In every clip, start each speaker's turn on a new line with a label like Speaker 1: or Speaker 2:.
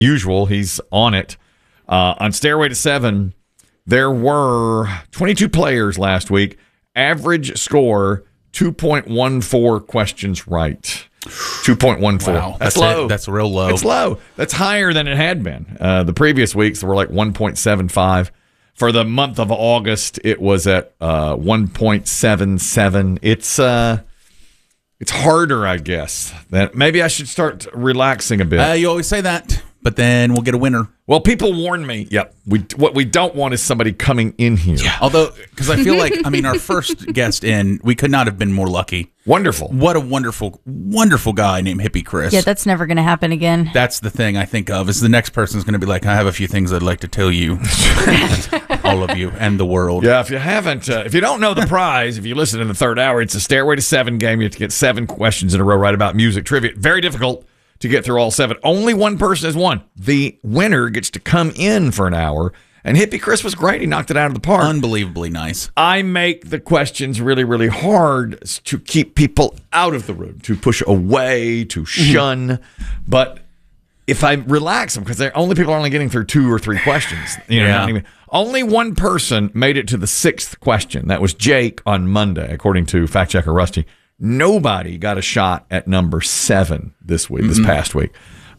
Speaker 1: usual. He's on it. On Stairway to Seven, there were 22 players last week. Average score, 2.14 questions right. 2.14.
Speaker 2: Wow.
Speaker 1: That's low.
Speaker 2: That's real low.
Speaker 1: It's low. That's higher than it had been. The previous weeks were like 1.75. For the month of August, it was at 1.77. It's harder, I guess. That maybe I should start relaxing a bit.
Speaker 2: You always say that, but then we'll get a winner.
Speaker 1: Well, people warn me. Yep. What we don't want is somebody coming in here.
Speaker 2: Yeah. Although, because I feel like, our first guest in, we could not have been more lucky.
Speaker 1: Wonderful.
Speaker 2: What a wonderful, wonderful guy named Hippie Chris.
Speaker 3: Yeah, that's never going to happen again.
Speaker 2: That's the thing I think of, is the next person's going to be like, I have a few things I'd like to tell you. All of you and the world.
Speaker 1: Yeah, if you don't know the prize, if you listen in the third hour, it's a Stairway to Seven game. You have to get 7 questions in a row right about music trivia. Very difficult to get through all 7. Only one person has won. The winner gets to come in for an hour. And Hippie Chris was great. He knocked it out of the park.
Speaker 2: Unbelievably nice.
Speaker 1: I make the questions really, really hard to keep people out of the room, to push away, to shun. But if I relax them, because people are only getting through 2 or 3 questions. Only one person made it to the 6th question. That was Jake on Monday, according to fact checker Rusty. Nobody got a shot at number 7 this past week.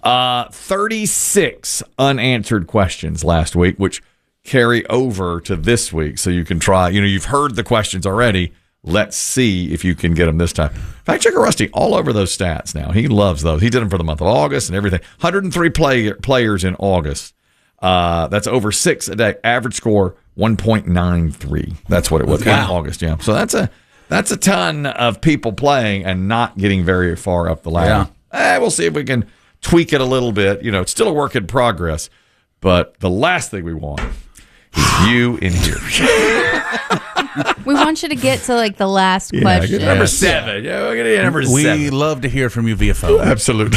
Speaker 1: 36 unanswered questions last week, which carry over to this week. So you can try, you've heard the questions already. Let's see if you can get them this time. Fact checker Rusty, all over those stats now. He loves those. He did them for the month of August and everything. 103 players in August. That's over 6 a day. Average score, 1.93. That's what it was in August, yeah. So that's a ton of people playing and not getting very far up the ladder. Yeah. We'll see if we can tweak it a little bit. It's still a work in progress. But the last thing we want is you in here.
Speaker 3: We want you to get to the last question.
Speaker 1: Number 7. Yeah, we're going to number 7.
Speaker 2: We love to hear from you via phone.
Speaker 1: Absolutely.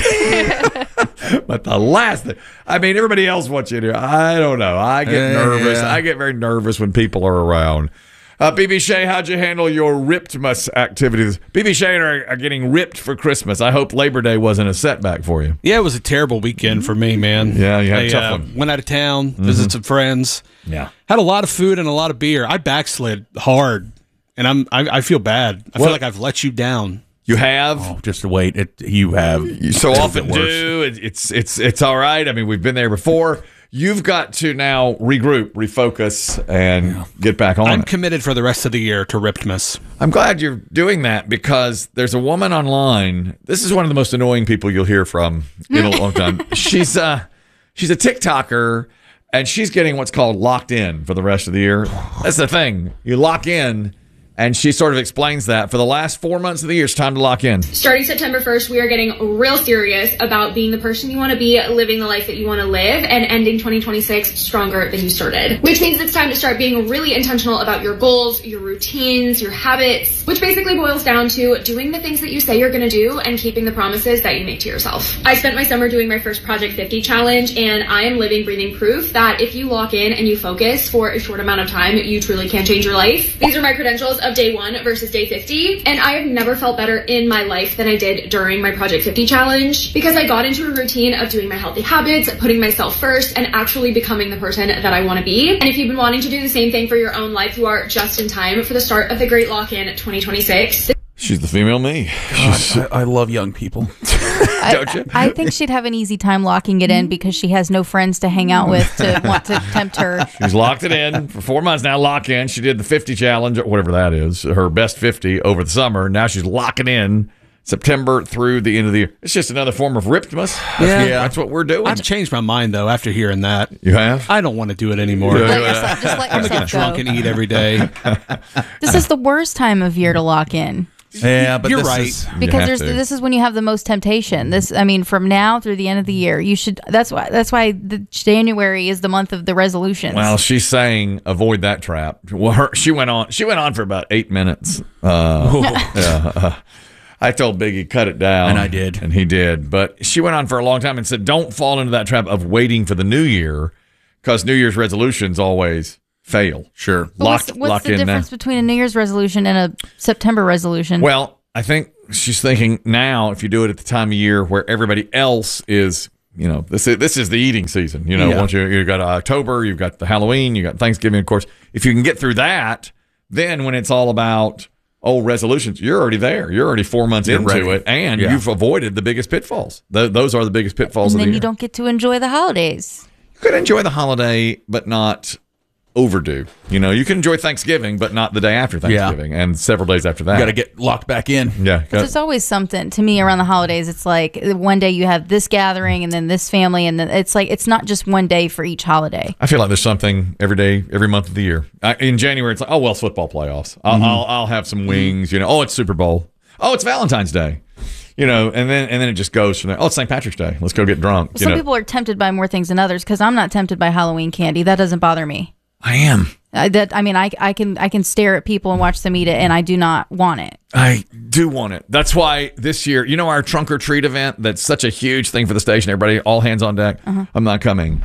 Speaker 1: But the last thing, everybody else wants you to. I don't know. I get nervous. I get very nervous when people are around. BB Shea, how'd you handle your Riptmas activities? BB Shea are getting ripped for Christmas. I hope Labor Day wasn't a setback for you.
Speaker 4: Yeah, it was a terrible weekend for me, man.
Speaker 1: Yeah, you had a tough one.
Speaker 4: Went out of town, visited some friends.
Speaker 1: Yeah.
Speaker 4: Had a lot of food and a lot of beer. I backslid hard, and I feel bad. I feel like I've let you down.
Speaker 1: You have?
Speaker 2: Oh, just wait. You have.
Speaker 1: You so often do. It's all right. We've been there before. You've got to now regroup, refocus, and get back on
Speaker 4: I'm
Speaker 1: it.
Speaker 4: committed for the rest of the year to Riptmas.
Speaker 1: I'm glad you're doing that because there's a woman online. This is one of the most annoying people you'll hear from in a long time. She's a TikToker, and she's getting what's called locked in for the rest of the year. That's the thing. You lock in. And she sort of explains that for the last 4 months of the year, it's time to lock in.
Speaker 5: Starting September 1st, we are getting real serious about being the person you want to be, living the life that you want to live, and ending 2026 stronger than you started. Which means it's time to start being really intentional about your goals, your routines, your habits, which basically boils down to doing the things that you say you're going to do and keeping the promises that you make to yourself. I spent my summer doing my first Project 50 challenge, and I am living, breathing proof that if you lock in and you focus for a short amount of time, you truly can change your life. These are my credentials of day 1 versus day 50. And I have never felt better in my life than I did during my Project 50 challenge because I got into a routine of doing my healthy habits, putting myself first, and actually becoming the person that I want to be. And if you've been wanting to do the same thing for your own life, you are just in time for the start of the Great Lock-In 2026.
Speaker 1: She's the female me.
Speaker 2: God, I love young people.
Speaker 1: Don't you?
Speaker 3: I think she'd have an easy time locking it in because she has no friends to hang out with to want to tempt her.
Speaker 1: She's locked it in for 4 months now. Lock in. She did the 50 challenge, or whatever that is, her best 50 over the summer. Now she's locking in September through the end of the year. It's just another form of Riptmas. That's what we're doing.
Speaker 4: I've changed my mind though after hearing that.
Speaker 1: You have?
Speaker 4: I don't want to do it anymore.
Speaker 3: Just let
Speaker 4: I'm gonna get drunk and eat every day.
Speaker 3: This is the worst time of year to lock in.
Speaker 2: Yeah, but
Speaker 4: you're
Speaker 2: this
Speaker 4: right.
Speaker 2: is,
Speaker 3: Because this is when you have the most temptation. From now through the end of the year, you should. That's why the January is the month of the resolutions.
Speaker 1: Well, she's saying avoid that trap. Well, she went on for about 8 minutes. I told Biggie cut it down,
Speaker 2: and I did,
Speaker 1: and he did. But she went on for a long time and said, "Don't fall into that trap of waiting for the new year, because New Year's resolutions always." Fail. Sure.
Speaker 3: What's the difference between a New Year's resolution and a September resolution?
Speaker 1: Well, I think she's thinking now if you do it at the time of year where everybody else is this is the eating season. Once you got October, you've got the Halloween, you got Thanksgiving, of course. If you can get through that, then when it's all about resolutions, you're already there. You're already 4 months into it, and you've avoided the biggest pitfalls. Those are the biggest pitfalls of the year.
Speaker 3: And then you don't get to enjoy the holidays.
Speaker 1: You could enjoy the holiday, but not overdue. You can enjoy Thanksgiving, but not the day after Thanksgiving and several days after that.
Speaker 2: You got to get locked back in.
Speaker 1: Yeah.
Speaker 3: There's always something to me around the holidays. It's like one day you have this gathering and then this family, and then it's like it's not just one day for each holiday.
Speaker 1: I feel like there's something every day, every month of the year. In January, it's like, it's football playoffs. I'll have some wings. It's Super Bowl. It's Valentine's Day. And then it just goes from there. It's St. Patrick's Day. Let's go get drunk.
Speaker 3: Some people are tempted by more things than others because I'm not tempted by Halloween candy. That doesn't bother me.
Speaker 1: I am.
Speaker 3: I can stare at people and watch them eat it, and I do not want it.
Speaker 1: I do want it. That's why this year, our trunk or treat event, that's such a huge thing for the station. Everybody, all hands on deck. I'm not coming.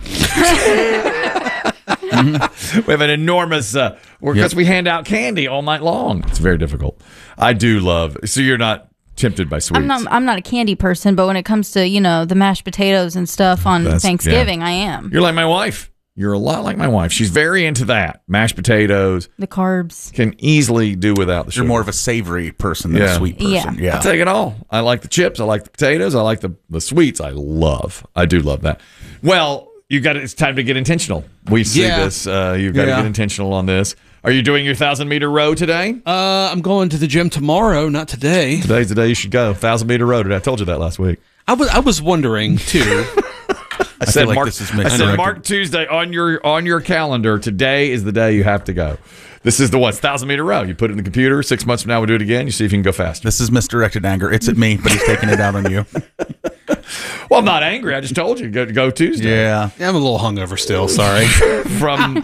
Speaker 1: We have an enormous, because we hand out candy all night long. It's very difficult. I do love, so you're not tempted by sweets.
Speaker 3: I'm not a candy person, but when it comes to, the mashed potatoes and stuff on Thanksgiving, I am.
Speaker 1: You're like my wife. You're a lot like my wife. She's very into that. Mashed potatoes.
Speaker 3: The carbs.
Speaker 1: Can easily do without the sugar.
Speaker 2: You're more of a savory person than a sweet person.
Speaker 3: Yeah.
Speaker 1: I take it all. I like the chips. I like the potatoes. I like the sweets. I do love that. Well, it's time to get intentional. We see this. You've got to get intentional on this. Are you doing your 1,000-meter row today?
Speaker 4: I'm going to the gym tomorrow, not today.
Speaker 1: Today's the day you should go. 1,000-meter row today. I told you that last week.
Speaker 4: I was wondering too.
Speaker 1: I said,
Speaker 2: like
Speaker 1: mark,
Speaker 2: this is
Speaker 1: I said, mark Tuesday on your calendar. Today is the day you have to go. This is the 1,000-meter row. You put it in the computer. 6 months from now, we'll do it again. You see if you can go faster.
Speaker 2: This is misdirected anger. It's at me, but he's taking it out on you.
Speaker 1: Well, I'm not angry. I just told you go Tuesday.
Speaker 2: Yeah.
Speaker 4: I'm a little hungover still. Sorry.
Speaker 1: From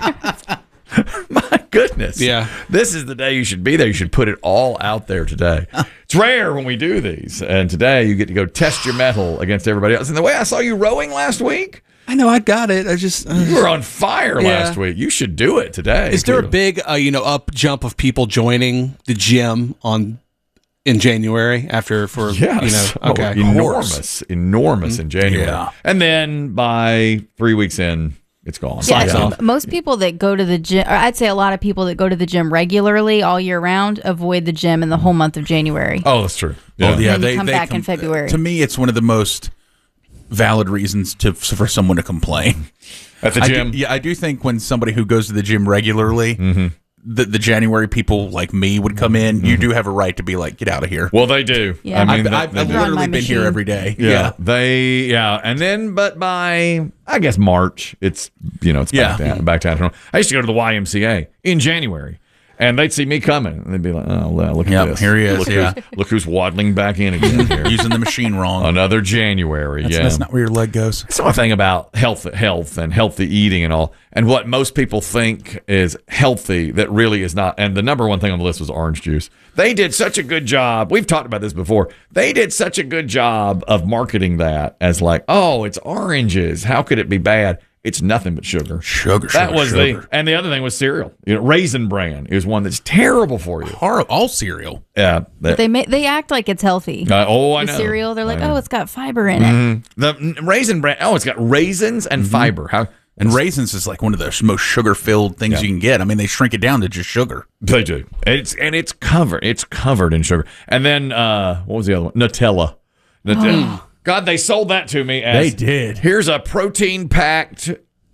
Speaker 1: my goodness.
Speaker 4: Yeah.
Speaker 1: This is the day you should be there. You should put it all out there today. It's rare when we do these. And today you get to go test your mettle against everybody else. And the way I saw you rowing last week,
Speaker 4: I know I got it.
Speaker 1: you were on fire last week. You should do it today.
Speaker 4: Is there a big up jump of people joining the gym in January
Speaker 1: Yes.
Speaker 4: okay.
Speaker 1: Enormous in January.
Speaker 2: Yeah.
Speaker 1: And then by 3 weeks in, it's gone.
Speaker 3: Yeah,
Speaker 4: Socks off.
Speaker 3: most people that go to the gym, or I'd say a lot of people that go to the gym regularly all year round, avoid the gym in the whole month of January.
Speaker 1: Oh, that's true.
Speaker 2: Yeah.
Speaker 3: And then you come back in February.
Speaker 2: To me, it's one of the most valid reasons for someone to complain.
Speaker 1: At the gym?
Speaker 2: I do think when somebody who goes to the gym regularly, the January people like me would come in, you do have a right to be like, get out of here.
Speaker 1: Well, they do.
Speaker 3: Yeah.
Speaker 1: I mean,
Speaker 2: I've
Speaker 1: they do.
Speaker 2: literally been here every day.
Speaker 1: Yeah. And then, but by, I guess, March, it's back to I used to go to the YMCA in January. And they'd see me coming, and they'd be like, "Oh, well, look at this!
Speaker 2: Here he is.
Speaker 1: Look who's waddling back in again here.
Speaker 2: Using the machine wrong.
Speaker 1: Another January.
Speaker 2: That's not where your leg goes.
Speaker 1: That's one thing about health and healthy eating and all, and what most people think is healthy that really is not. And the number one thing on the list was orange juice. They did such a good job. We've talked about this before. They did such a good job of marketing that as like, oh, it's oranges. How could it be bad? It's nothing but sugar. That was and the other thing was cereal. Raisin Bran is one that's terrible for you.
Speaker 2: All cereal.
Speaker 1: Yeah,
Speaker 3: but they act like it's healthy.
Speaker 1: I know.
Speaker 3: The cereal, they're like, oh, it's got fiber in it.
Speaker 1: The Raisin Bran, it's got raisins and fiber.
Speaker 2: And raisins is like one of the most sugar-filled things you can get. I mean, they shrink it down to just sugar.
Speaker 1: They do. It's covered. It's covered in sugar. And then what was the other one? Nutella. God, they sold that to me as
Speaker 2: they did.
Speaker 1: Here's a protein-packed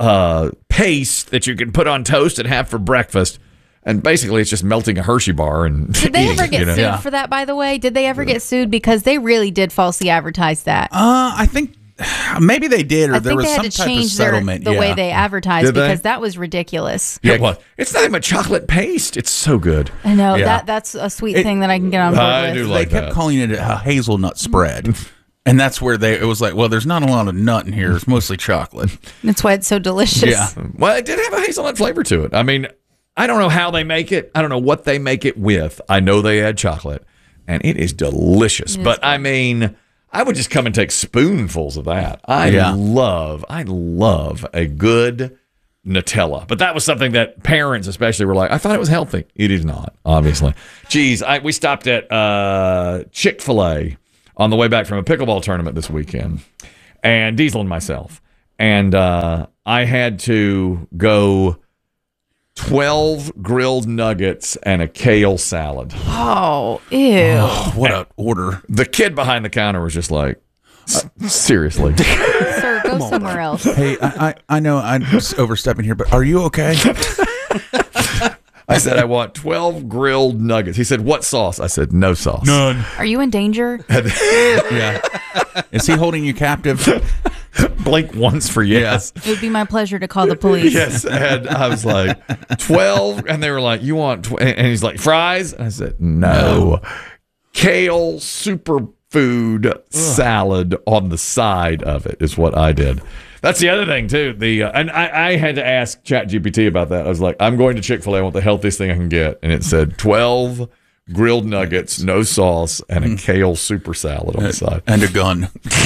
Speaker 1: paste that you can put on toast and have for breakfast. And basically, it's just melting a Hershey bar and
Speaker 3: Did they ever get sued for that, by the way? Did they ever get sued? Because they really did falsely advertise that.
Speaker 2: I think maybe they did, or there was some type of settlement.
Speaker 3: The way they advertised, because that was ridiculous.
Speaker 1: Yeah, well, it's nothing but chocolate paste. It's so good.
Speaker 3: I know. That's a sweet thing that I can get on board with.
Speaker 1: I do like
Speaker 2: they kept calling it a hazelnut spread. And that's where it was like, well, there's not a lot of nut in here. It's mostly chocolate.
Speaker 3: That's why it's so delicious.
Speaker 2: Yeah.
Speaker 1: Well, it did have a hazelnut flavor to it. I mean, I don't know how they make it. I don't know what they make it with. I know they add chocolate, and it is delicious. But I mean, I would just come and take spoonfuls of that. I love a good Nutella. But that was something that parents especially were like, I thought it was healthy. It is not, obviously. Geez, we stopped at Chick-fil-A on the way back from a pickleball tournament this weekend. and Diesel and myself. And I had to go 12 grilled nuggets and a kale salad.
Speaker 3: Oh, ew.
Speaker 2: What an order.
Speaker 1: The kid behind the counter was just like, seriously.
Speaker 3: Sir, go somewhere else.
Speaker 2: Hey, I know I'm just overstepping here, but are you okay?
Speaker 1: I said, I want 12 grilled nuggets. He said, what sauce? I said, no sauce.
Speaker 2: None.
Speaker 3: Are you in danger?
Speaker 2: Yeah. Is he holding you captive?
Speaker 1: Blink once for yes.
Speaker 3: It would be my pleasure to call the police.
Speaker 1: Yes. And I was like, 12. And they were like, you want, and he's like, fries? And I said, no. Kale superfood salad on the side of it is what I did. That's the other thing, too. And I had to ask ChatGPT about that. I was like, I'm going to Chick-fil-A. I want the healthiest thing I can get. And it said 12 grilled nuggets, no sauce, and a kale super salad on the side.
Speaker 2: And a gun.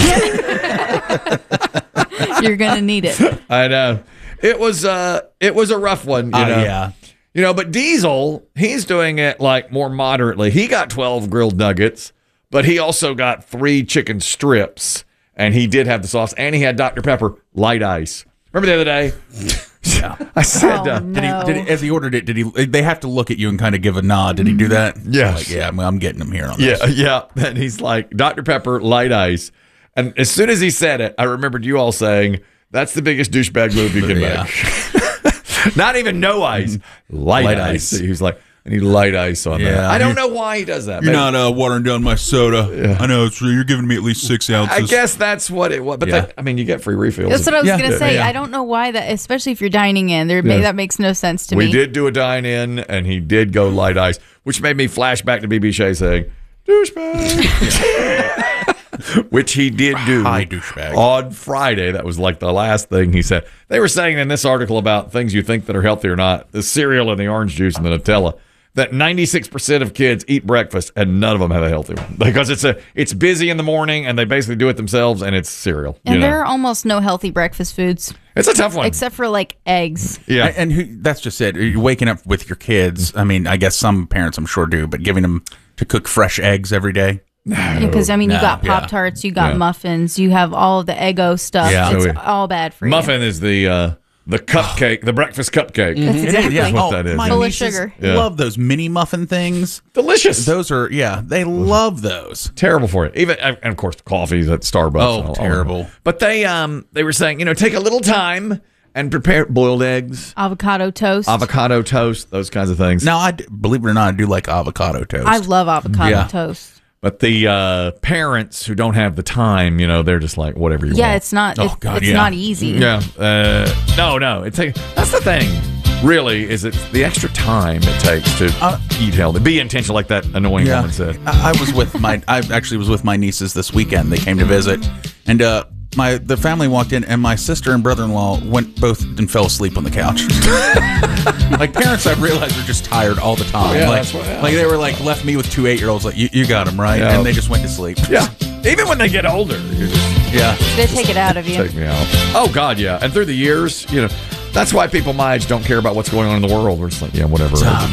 Speaker 3: You're going to need it.
Speaker 1: I know. It was a rough one, you know.
Speaker 2: Yeah.
Speaker 1: You know, but Diesel, he's doing it like more moderately. He got 12 grilled nuggets, but he also got 3 chicken strips. And he did have the sauce, and he had Dr. Pepper light ice. Remember the other day?
Speaker 2: Yeah.
Speaker 1: I said,
Speaker 3: no.
Speaker 2: Did he, as he ordered it, they have to look at you and kind of give a nod? Did he do that?
Speaker 1: Yes.
Speaker 2: Like, yeah, I'm getting him here on this.
Speaker 1: yeah. And he's like, Dr. Pepper light ice. And as soon as he said it, I remembered you all saying, that's the biggest douchebag move you can make. Not even no ice, light ice. He was like, I need light ice on that. I don't know why he does that.
Speaker 2: You're not watering down my soda. Yeah. I know, you're giving me at least 6 ounces.
Speaker 1: I guess that's what it was. But you get free refills.
Speaker 3: That's what I was going to say. I don't know why that, especially if you're dining in, that makes no sense to me.
Speaker 1: We did do a dine-in, and he did go light ice, which made me flash back to BB Shea saying, douchebag. Which he did do.
Speaker 2: Hi, douchebag.
Speaker 1: On Friday. That was like the last thing he said. They were saying in this article about things you think that are healthy or not, the cereal and the orange juice and the Nutella, that 96% of kids eat breakfast and none of them have a healthy one because it's busy in the morning and they basically do it themselves and it's cereal.
Speaker 3: And there are almost no healthy breakfast foods.
Speaker 1: It's a tough one.
Speaker 3: Except for like eggs.
Speaker 1: Yeah.
Speaker 2: And that's just it. You're waking up with your kids. I mean, I guess some parents I'm sure do, but giving them to cook fresh eggs every day.
Speaker 3: Because, you got Pop-Tarts, you got muffins, you have all of the Eggo stuff.
Speaker 2: Yeah.
Speaker 3: It's all bad for you.
Speaker 1: Muffin is the cupcake, the breakfast cupcake.
Speaker 3: That's exactly
Speaker 1: what that is.
Speaker 3: Full of sugar.
Speaker 2: Love those mini muffin things.
Speaker 1: Delicious.
Speaker 2: Those are, they love those.
Speaker 1: Terrible for you. Even, and of course, coffees at Starbucks.
Speaker 2: Oh, terrible.
Speaker 1: But they were saying, take a little time and prepare boiled eggs,
Speaker 3: avocado toast,
Speaker 1: those kinds of things.
Speaker 2: Now, believe it or not, I do like avocado toast.
Speaker 3: I love avocado toast.
Speaker 1: But the parents who don't have the time, they're just like, whatever you want.
Speaker 3: Yeah, it's not. It's not easy.
Speaker 1: Yeah. No. That's the thing. Really, is it's the extra time it takes to eat healthy. Be intentional, like that annoying woman said.
Speaker 2: I actually was with my nieces this weekend. They came to visit, and the family walked in, and my sister and brother-in-law went both and fell asleep on the couch. Like parents, I've realized are just tired all the time.
Speaker 1: Yeah,
Speaker 2: like they were like left me with 2 8-year-olds. Like you got them right,
Speaker 1: Yeah.
Speaker 2: and they just went to sleep.
Speaker 1: Yeah. Even when they get older, you're just,
Speaker 3: They take it out of you.
Speaker 1: take me out. Oh God, yeah. And through the years, that's why people my age don't care about what's going on in the world. We're just like, whatever.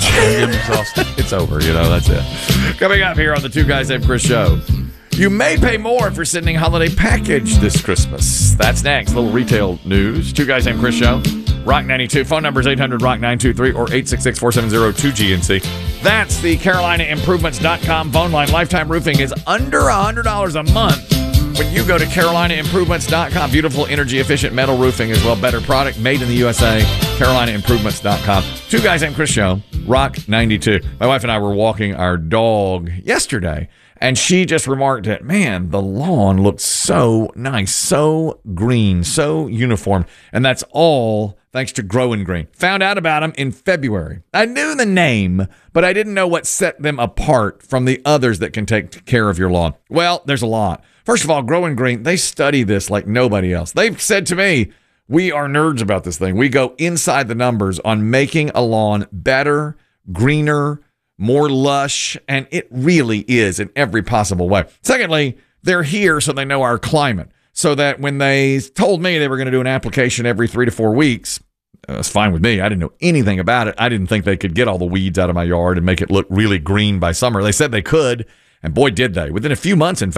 Speaker 1: It's over. That's it. Coming up here on the Two Guys Named Chris show. You may pay more if you're sending a holiday package this Christmas. That's next. Little retail news. Two Guys Named Chris show. Rock 92. Phone number is 800-ROCK-923 or 866-470-2GNC. That's the CarolinaImprovements.com phone line. Lifetime Roofing is under $100 a month when you go to CarolinaImprovements.com. Beautiful, energy-efficient metal roofing as well. Better product, made in the USA. CarolinaImprovements.com. Two Guys Named Chris show. Rock 92. My wife and I were walking our dog yesterday. And she just remarked that, man, the lawn looks so nice, so green, so uniform. And that's all thanks to Growing Green. Found out about them in February. I knew the name, but I didn't know what set them apart from the others that can take care of your lawn. Well, there's a lot. First of all, Growing Green, they study this like nobody else. They've said to me, we are nerds about this thing. We go inside the numbers on making a lawn better, greener, more lush, and it really is in every possible way. Secondly, they're here so they know our climate, so that when they told me they were going to do an application every 3 to 4 weeks, it's fine with me. I didn't know anything about it. I didn't think they could get all the weeds out of my yard and make it look really green by summer. They said they could, and boy, did they. Within a few months, in fact,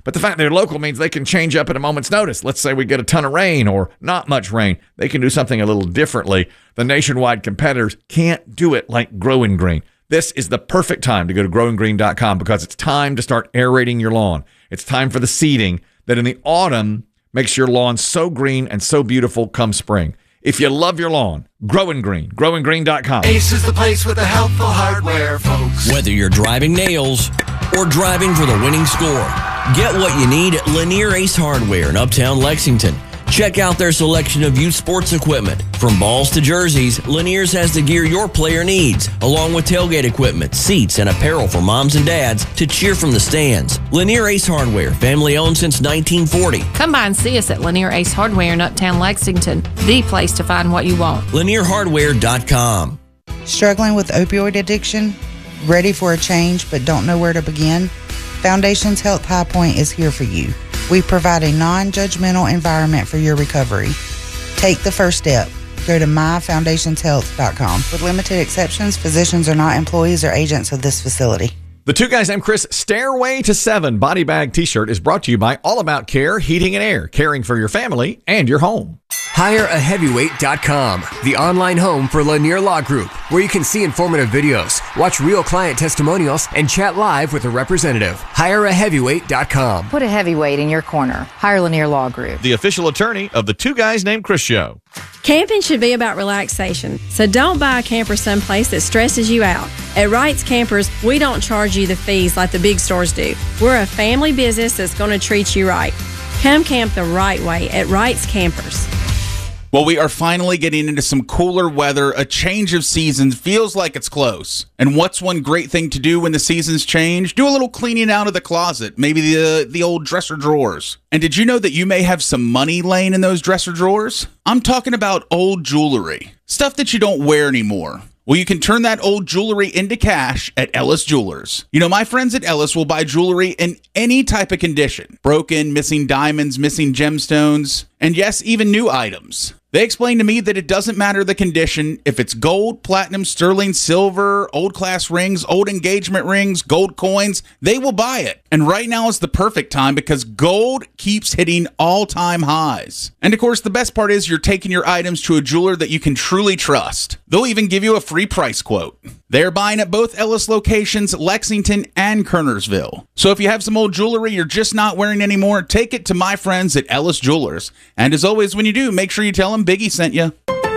Speaker 1: But the fact they're local means they can change up at a moment's notice. Let's say we get a ton of rain or not much rain. They can do something a little differently. The nationwide competitors can't do it like Growing Green. This is the perfect time to go to growinggreen.com because it's time to start aerating your lawn. It's time for the seeding that in the autumn makes your lawn so green and so beautiful come spring. If you love your lawn, Growing Green, growinggreen.com.
Speaker 6: Ace is the place with the helpful hardware, folks.
Speaker 7: Whether you're driving nails or driving for the winning score, get what you need at Lanier Ace Hardware in Uptown Lexington. Check out their selection of youth sports equipment. From balls to jerseys, Lanier's has the gear your player needs, along with tailgate equipment, seats, and apparel for moms and dads to cheer from the stands. Lanier Ace Hardware, family owned since 1940.
Speaker 8: Come by and see us at Lanier Ace Hardware in Uptown Lexington, the place to find what you want.
Speaker 7: LanierHardware.com.
Speaker 9: Struggling with opioid addiction? Ready for a change but don't know where to begin? Foundations Health High Point is here for you. We provide a non-judgmental environment for your recovery. Take the first step. Go to myfoundationshealth.com. With limited exceptions, physicians are not employees or agents of this facility.
Speaker 1: The Two Guys Named Chris Stairway to 7 body bag t-shirt is brought to you by All About Care Heating and Air, caring for your family and your home.
Speaker 10: HireAHeavyweight.com, the online home for Lanier Law Group, where you can see informative videos, watch real client testimonials, and chat live with a representative. HireAHeavyweight.com.
Speaker 11: Put a heavyweight in your corner. Hire Lanier Law Group.
Speaker 1: The official attorney of the Two Guys Named Chris show.
Speaker 12: Camping should be about relaxation, so don't buy a camper someplace that stresses you out. At Wright's Campers, we don't charge you the fees like the big stores do. We're a family business that's going to treat you right. Come camp the right way at Wright's Campers.
Speaker 2: Well, we are finally getting into some cooler weather. A change of seasons feels like it's close. And what's one great thing to do when the seasons change? Do a little cleaning out of the closet, maybe the old dresser drawers. And did you know that you may have some money laying in those dresser drawers? I'm talking about old jewelry, stuff that you don't wear anymore. Well, you can turn that old jewelry into cash at Ellis Jewelers. You know, my friends at Ellis will buy jewelry in any type of condition. Broken, missing diamonds, missing gemstones, and yes, even new items. They explained to me that it doesn't matter the condition. If it's gold, platinum, sterling, silver, old class rings, old engagement rings, gold coins, they will buy it. And right now is the perfect time because gold keeps hitting all-time highs. And of course, the best part is you're taking your items to a jeweler that you can truly trust. They'll even give you a free price quote. They're buying at both Ellis locations, Lexington and Kernersville. So if you have some old jewelry you're just not wearing anymore, take it to my friends at Ellis Jewelers. And as always, when you do, make sure you tell them Biggie sent you.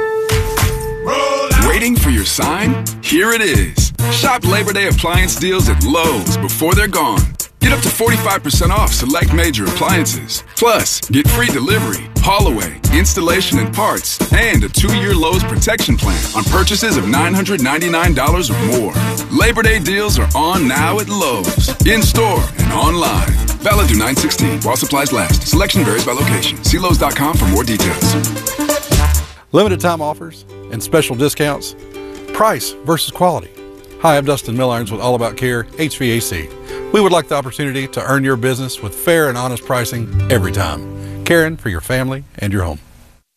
Speaker 13: Waiting for your sign? Here it is. Shop Labor Day appliance deals at Lowe's before they're gone. Get up to 45% off select major appliances. Plus, get free delivery, haul away, installation and parts, and a 2-year Lowe's protection plan on purchases of $999 or more. Labor Day deals are on now at Lowe's, in-store and online. Valid through 9/16 while supplies last. Selection varies by location. See Lowe's.com for more details.
Speaker 14: Limited time offers and special discounts. Price versus quality. Hi, I'm Dustin Millirons with All About Care HVAC. We would like the opportunity to earn your business with fair and honest pricing every time. Caring for your family and your home.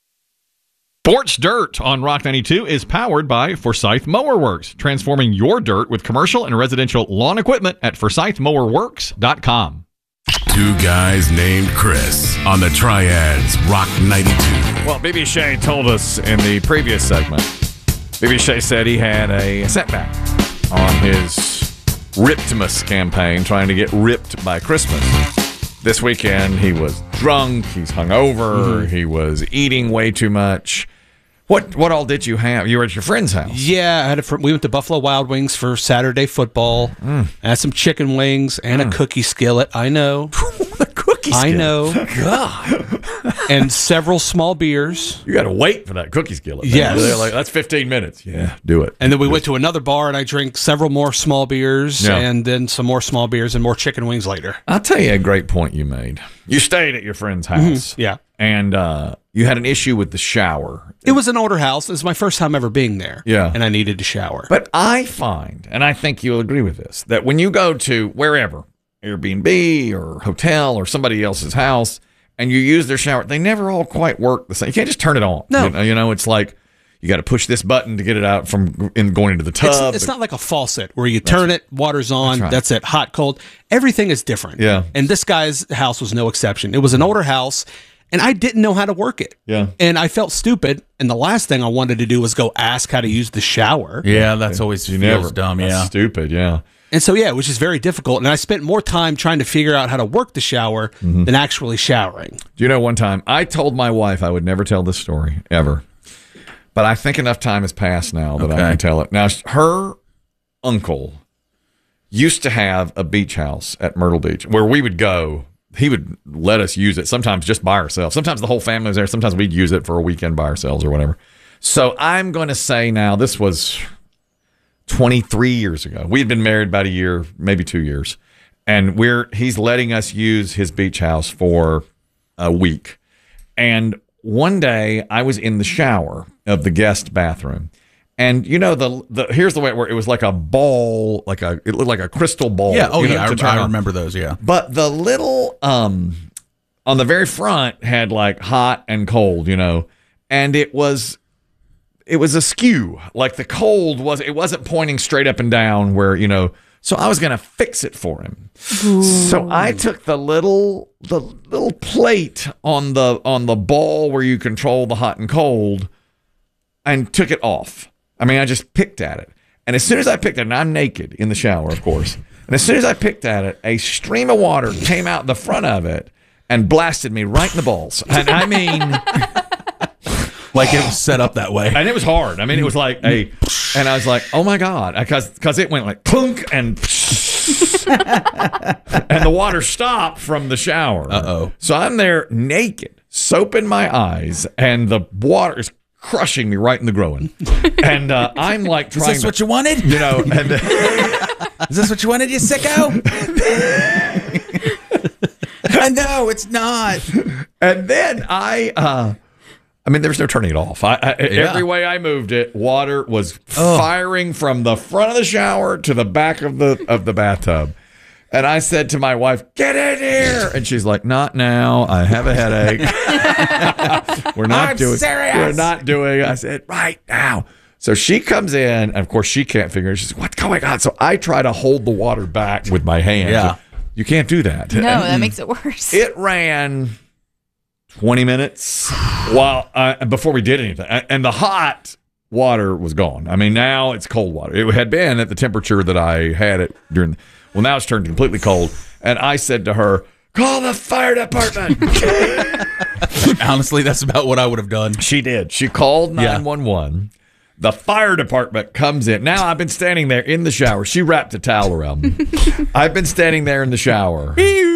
Speaker 1: Sports Dirt on Rock 92 is powered by Forsyth Mower Works, transforming your dirt with commercial and residential lawn equipment at forsythmowerworks.com.
Speaker 15: Two Guys Named Chris on the Triads Rock 92.
Speaker 1: Well, BB Shea told us in the previous segment, BB Shea said he had a setback on his Riptimus campaign, trying to get ripped by Christmas. This weekend, he was drunk, he's hungover, he was eating way too much. What all did you have? You were at your friend's house.
Speaker 4: Yeah, I had we went to Buffalo Wild Wings for Saturday football. I had some chicken wings and a cookie skillet. I know.
Speaker 1: The cookie skillet.
Speaker 4: I know.
Speaker 1: God.
Speaker 4: And several small beers.
Speaker 1: You got to wait for that cookie skillet.
Speaker 4: Yes.
Speaker 1: They're like, that's 15 minutes. Yeah, do it.
Speaker 4: And then we went to another bar and I drank several more small beers and then some more small beers and more chicken wings later.
Speaker 1: I'll tell you a great point you made. You stayed at your friend's house.
Speaker 4: Yeah.
Speaker 1: And you had an issue with the shower.
Speaker 4: It was an older house. It was my first time ever being there.
Speaker 1: Yeah.
Speaker 4: And I needed to shower.
Speaker 1: But I find, and I think you'll agree with this, that when you go to wherever, Airbnb or hotel or somebody else's house, and you use their shower, they never all quite work the same. You can't just turn it on.
Speaker 4: No.
Speaker 1: You know, it's like You got to push this button to get it out from going into the tub.
Speaker 4: It's not like a faucet where you turn it, water's on, that's it, hot, cold. Everything is different.
Speaker 1: Yeah.
Speaker 4: And this guy's house was no exception. It was an older house, and I didn't know how to work it.
Speaker 1: Yeah.
Speaker 4: And I felt stupid, and the last thing I wanted to do was go ask how to use the shower.
Speaker 2: Yeah, that's always feels dumb,
Speaker 1: That's
Speaker 2: yeah.
Speaker 1: stupid, yeah.
Speaker 4: And so, yeah, it was just very difficult. And I spent more time trying to figure out how to work the shower than actually showering.
Speaker 1: Do you know, one time I told my wife I would never tell this story, ever. But I think enough time has passed now that I can tell it. Now, her uncle used to have a beach house at Myrtle Beach where we would go. He would let us use it, sometimes just by ourselves. Sometimes the whole family was there. Sometimes we'd use it for a weekend by ourselves or whatever. So I'm going to say now, this was 23 years ago. We had been married about a year, maybe 2 years. And he's letting us use his beach house for a week. And one day I was in the shower of the guest bathroom. And you know, here's the way it worked. It was like a ball, it looked like a crystal ball.
Speaker 2: Yeah, I
Speaker 1: I
Speaker 2: remember those, yeah.
Speaker 1: But the little on the very front had like hot and cold, and it was askew. Like the cold wasn't pointing straight up and down where, so I was gonna fix it for him. Ooh. So I took the little plate on the ball where you control the hot and cold and took it off. I mean, I just picked at it. And as soon as I picked at it, and I'm naked in the shower, of course, and as soon as I picked at it, a stream of water came out the front of it and blasted me right in the balls. And I mean,
Speaker 2: like it was set up that way.
Speaker 1: And it was hard. I mean, it was like and I was like, oh my God, because it went like plunk and and the water stopped from the shower.
Speaker 2: Uh-oh.
Speaker 1: So I'm there naked, soap in my eyes, and the water is crushing me right in the groin. And I'm like trying
Speaker 2: Is this what you wanted?
Speaker 1: And
Speaker 2: is this what you wanted, you sicko? No, it's not.
Speaker 1: And then I mean, there was no turning it off. Every way I moved it, water was firing from the front of the shower to the back of the bathtub. And I said to my wife, "Get in here!" And she's like, "Not now. I have a headache. We're not doing. I said, "Right now." So she comes in, and of course she can't figure it. She's like, "What's going on?" So I try to hold the water back with my hands.
Speaker 2: Yeah.
Speaker 1: You can't do that.
Speaker 3: No, that makes it worse.
Speaker 1: It ran 20 minutes before we did anything. And the hot water was gone. I mean, now it's cold water. It had been at the temperature that I had it during. Well, now it's turned completely cold. And I said to her, "Call the fire department."
Speaker 2: Honestly, that's about what I would have done.
Speaker 1: She did. She called 911. The fire department comes in. Now I've been standing there in the shower. She wrapped a towel around me. I've been standing there in the shower.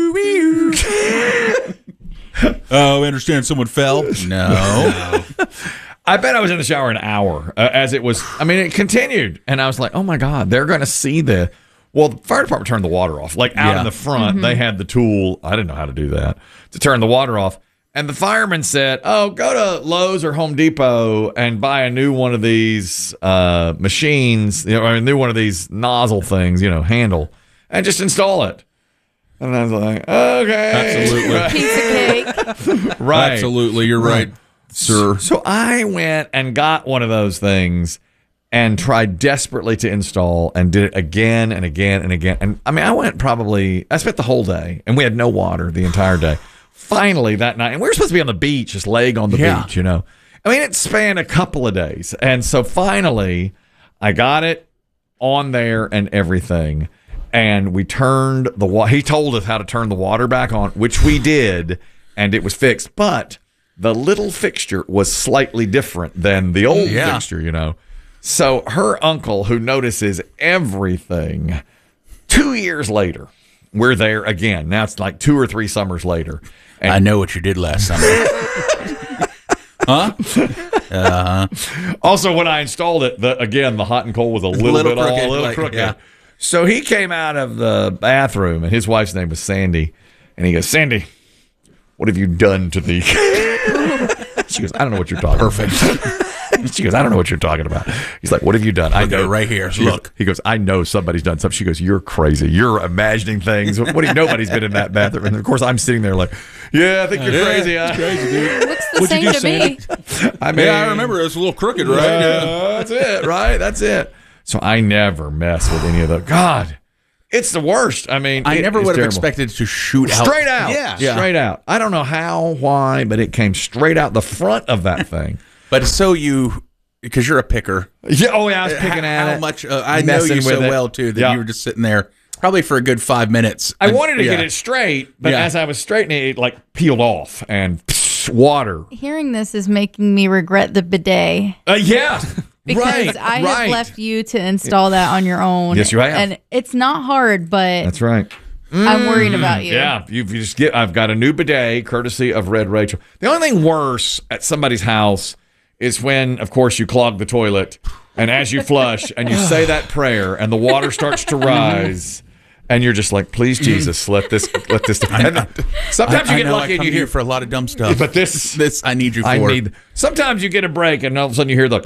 Speaker 2: Oh, I understand someone fell? No.
Speaker 1: I bet I was in the shower an hour as it was. I mean, it continued. And I was like, oh my God, they're going to see the. Well, the fire department turned the water off. Like out in the front, they had the tool. I didn't know how to do that, to turn the water off. And the fireman said, "Oh, go to Lowe's or Home Depot and buy a new one of these machines, or a new one of these nozzle things, handle, and just install it." And I was like, "Okay,
Speaker 2: absolutely,
Speaker 3: piece of cake,
Speaker 1: right?
Speaker 2: Absolutely, you're right, sir."
Speaker 1: So I went and got one of those things and tried desperately to install, and did it again and again and again. And I mean, I spent the whole day, and we had no water the entire day. Finally that night, and we were supposed to be on the beach, just laying on the beach, I mean, it spanned a couple of days. And so finally I got it on there and everything. And we turned the water. He told us how to turn the water back on, which we did, and it was fixed. But the little fixture was slightly different than the old fixture, So her uncle, who notices everything, 2 years later, we're there again. Now it's like 2 or 3 summers later. And
Speaker 2: I know what you did last summer. Huh?
Speaker 1: Also, when I installed it, the hot and cold was a little bit crooked, a little crooked. Yeah. So he came out of the bathroom, and his wife's name was Sandy, and he goes, "Sandy, what have you done to the She goes, I don't know what you're talking about. Perfect. She goes, I don't know what you're talking about. He's like, what have you done? I know.
Speaker 2: Right here.
Speaker 1: Look. He goes, I know somebody's done something. She goes, you're crazy. You're imagining things. Nobody's been in that bathroom. And of course, I'm sitting there like, yeah, I think you're crazy. Huh?
Speaker 4: Crazy, dude.
Speaker 3: Looks the same to me.
Speaker 1: I mean,
Speaker 2: I remember it was a little crooked, right?
Speaker 1: That's it, right? That's it. So I never mess with any of those. God, it's the worst. I mean,
Speaker 2: I never would have expected to shoot out.
Speaker 1: Straight out.
Speaker 2: Yeah.
Speaker 1: Straight out. I don't know how, why, but it came straight out the front of that thing.
Speaker 2: But because you're a picker.
Speaker 1: Yeah. Oh, yeah. I was picking at it.
Speaker 2: How much? I know you so well, too, that you were just sitting there probably for a good 5 minutes.
Speaker 1: I wanted to get it straight, but as I was straightening it, like peeled off and water.
Speaker 3: Hearing this is making me regret the bidet.
Speaker 1: Yeah.
Speaker 3: Because I have left you to install that on your own.
Speaker 1: Yes, you have.
Speaker 3: And it's not hard, but
Speaker 1: that's right.
Speaker 3: I'm worried about you.
Speaker 1: Yeah, I've got a new bidet, courtesy of Red Rachel. The only thing worse at somebody's house is when, of course, you clog the toilet, and as you flush and you say that prayer, and the water starts to rise. And you're just like, please, Jesus, let this. Sometimes you get lucky and you hear
Speaker 2: for a lot of dumb stuff.
Speaker 1: But this
Speaker 2: I need you for.
Speaker 1: Sometimes you get a break and all of a sudden you hear the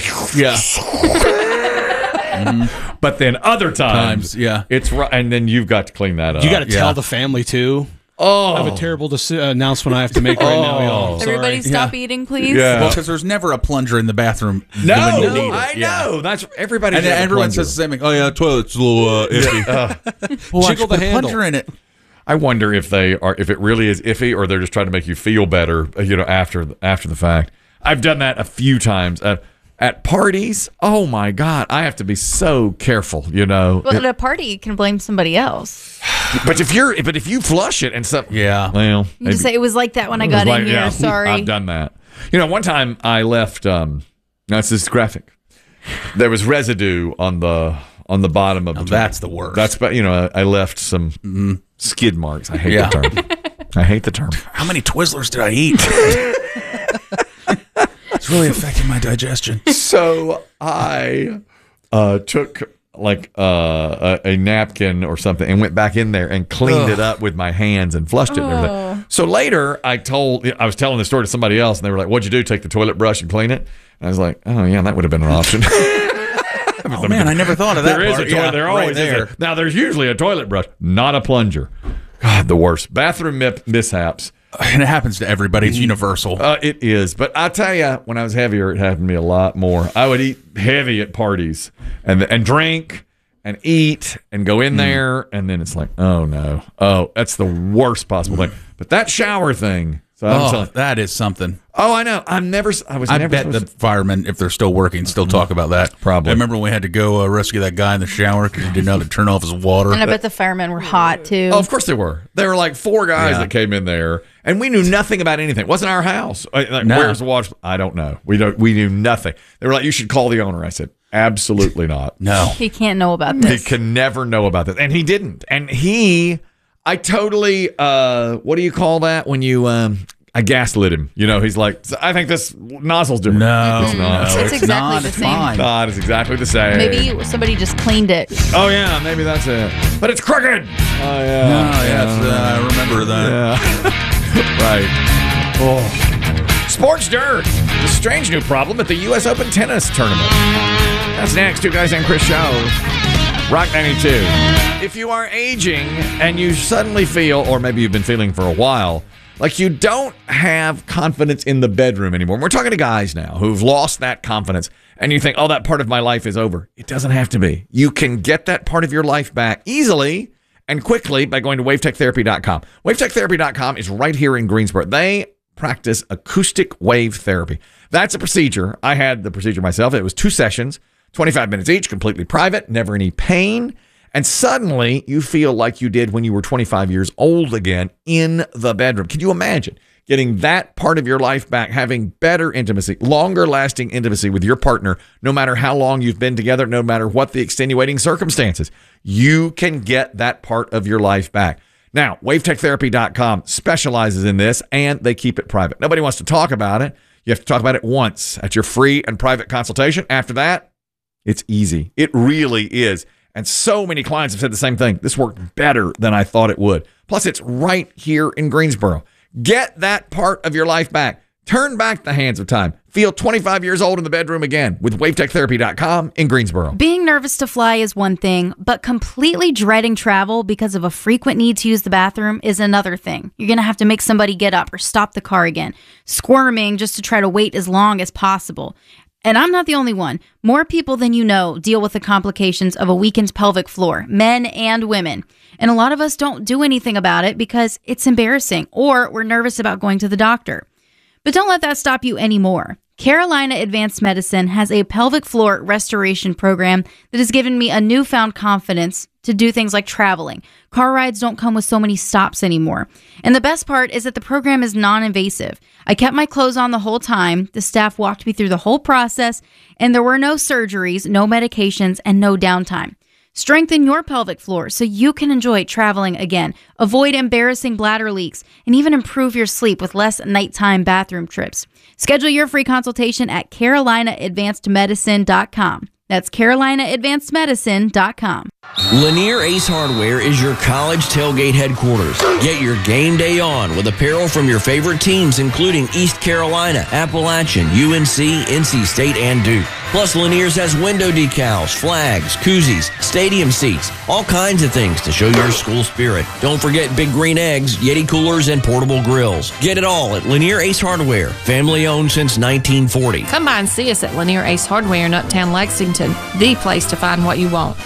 Speaker 1: But then other times it's right, and then you've got to clean that up.
Speaker 4: You got to tell the family too.
Speaker 1: Oh,
Speaker 4: I have a terrible announcement I have to make right now, y'all. Sorry.
Speaker 3: Everybody stop eating, please.
Speaker 1: Yeah.
Speaker 2: Well, because there's never a plunger in the bathroom.
Speaker 1: No,
Speaker 2: when you need it.
Speaker 1: I know. That's everybody.
Speaker 2: And everyone says the same thing. Oh yeah, toilet's a little iffy.
Speaker 4: Well, jiggle the handle.
Speaker 2: Plunger in it.
Speaker 1: I wonder if it really is iffy, or they're just trying to make you feel better, after the fact. I've done that a few times at parties. Oh my God, I have to be so careful.
Speaker 3: Well, at a party, you can blame somebody else.
Speaker 1: But if you flush it and stuff, well,
Speaker 3: you just say it was like that when I got in here. Sorry,
Speaker 1: I've done that. One time I left. This is graphic. There was residue on the bottom of the.
Speaker 2: That's the worst.
Speaker 1: That's I left some skid marks. I hate the term. I hate the term.
Speaker 2: How many Twizzlers did I eat? It's really affecting my digestion.
Speaker 1: So I took a napkin or something and went back in there and cleaned it up with my hands and flushed it and everything. So later I was telling the story to somebody else and they were like, what'd you do? Take the toilet brush and clean it? And I was like, oh yeah, that would have been an option.
Speaker 2: Oh man, I never thought of that.
Speaker 1: There is a toilet. There always is. Now there's usually a toilet brush, not a plunger. God, the worst. Bathroom mishaps.
Speaker 2: And it happens to everybody. It's universal.
Speaker 1: It is. But I'll tell you, when I was heavier, it happened to me a lot more. I would eat heavy at parties and drink and eat and go in there. And then it's like, oh, no. Oh, that's the worst possible thing. But that shower thing. So
Speaker 2: that is something.
Speaker 1: Oh, I know. I
Speaker 2: bet the firemen, if they're still working, still talk about that.
Speaker 1: Probably.
Speaker 2: I remember when we had to go rescue that guy in the shower because he didn't know how to turn off his water.
Speaker 3: And I bet the firemen were hot too.
Speaker 1: Oh, of course they were. There were like 4 guys that came in there, and we knew nothing about anything. It wasn't our house. Where's the water? I don't know. We knew nothing. They were like, you should call the owner. I said, absolutely not.
Speaker 2: No.
Speaker 3: He can't know about this.
Speaker 1: He can never know about this. And he didn't. And I totally, what do you call that when you, I gaslit him. He's like, I think this nozzle's different.
Speaker 2: No,
Speaker 1: it's not.
Speaker 3: It's exactly the same.
Speaker 2: Fine.
Speaker 1: God, it's exactly the same.
Speaker 3: Maybe somebody just cleaned it.
Speaker 1: Oh, yeah, maybe that's it. But it's crooked. Oh, yeah.
Speaker 2: Oh, yes, I remember that.
Speaker 1: Yeah. Right. Oh. Sports dirt. A strange new problem at the U.S. Open tennis tournament. That's next. 2 Guys and Chris Show. Rock 92. If you are aging and you suddenly feel, or maybe you've been feeling for a while, like you don't have confidence in the bedroom anymore. We're talking to guys now who've lost that confidence. And you think, oh, that part of my life is over. It doesn't have to be. You can get that part of your life back easily and quickly by going to wavetechtherapy.com. Wavetechtherapy.com is right here in Greensboro. They practice acoustic wave therapy. That's a procedure. I had the procedure myself. It was 2 sessions, 25 minutes each, completely private, never any pain. And suddenly you feel like you did when you were 25 years old again in the bedroom. Can you imagine getting that part of your life back, having better intimacy, longer lasting intimacy with your partner, no matter how long you've been together, no matter what the extenuating circumstances? You can get that part of your life back. Now, wavetechtherapy.com specializes in this, and they keep it private. Nobody wants to talk about it. You have to talk about it once at your free and private consultation. After that, it's easy. It really is. And so many clients have said the same thing. This worked better than I thought it would. Plus, it's right here in Greensboro. Get that part of your life back. Turn back the hands of time. Feel 25 years old in the bedroom again with WaveTechTherapy.com in Greensboro.
Speaker 3: Being nervous to fly is one thing, but completely dreading travel because of a frequent need to use the bathroom is another thing. You're going to have to make somebody get up or stop the car again, squirming just to try to wait as long as possible. And I'm not the only one. More people than you know deal with the complications of a weakened pelvic floor, men and women. And a lot of us don't do anything about it because it's embarrassing or we're nervous about going to the doctor. But don't let that stop you anymore. Carolina Advanced Medicine has a pelvic floor restoration program that has given me a newfound confidence to do things like traveling. Car rides don't come with so many stops anymore. And the best part is that the program is non-invasive. I kept my clothes on the whole time. The staff walked me through the whole process, and there were no surgeries, no medications, and no downtime. Strengthen your pelvic floor so you can enjoy traveling again. Avoid embarrassing bladder leaks and even improve your sleep with less nighttime bathroom trips. Schedule your free consultation at CarolinaAdvancedMedicine.com. That's CarolinaAdvancedMedicine.com.
Speaker 7: Lanier Ace Hardware is your college tailgate headquarters. Get your game day on with apparel from your favorite teams, including East Carolina, Appalachian, UNC, NC State, and Duke. Plus, Lanier's has window decals, flags, koozies, stadium seats, all kinds of things to show your school spirit. Don't forget Big Green Eggs, Yeti coolers, and portable grills. Get it all at Lanier Ace Hardware, family owned since 1940.
Speaker 8: Come by and see us at Lanier Ace Hardware in Uptown Lexington, the place to find what you want.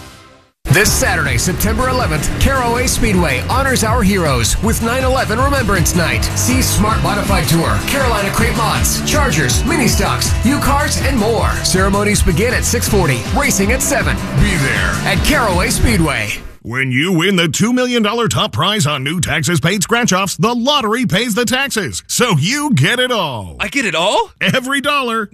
Speaker 10: This Saturday, September 11th, Caraway Speedway honors our heroes with 9/11 Remembrance Night. See Smart Modified Tour, Carolina Crate Mods, Chargers, Mini Stocks, U-Cars, and more. Ceremonies begin at 6:40, racing at 7.
Speaker 15: Be there
Speaker 10: at Caraway Speedway.
Speaker 15: When you win the $2 million top prize on new taxes paid scratch-offs, the lottery pays the taxes, so you get it all.
Speaker 16: I get it all?
Speaker 15: Every dollar.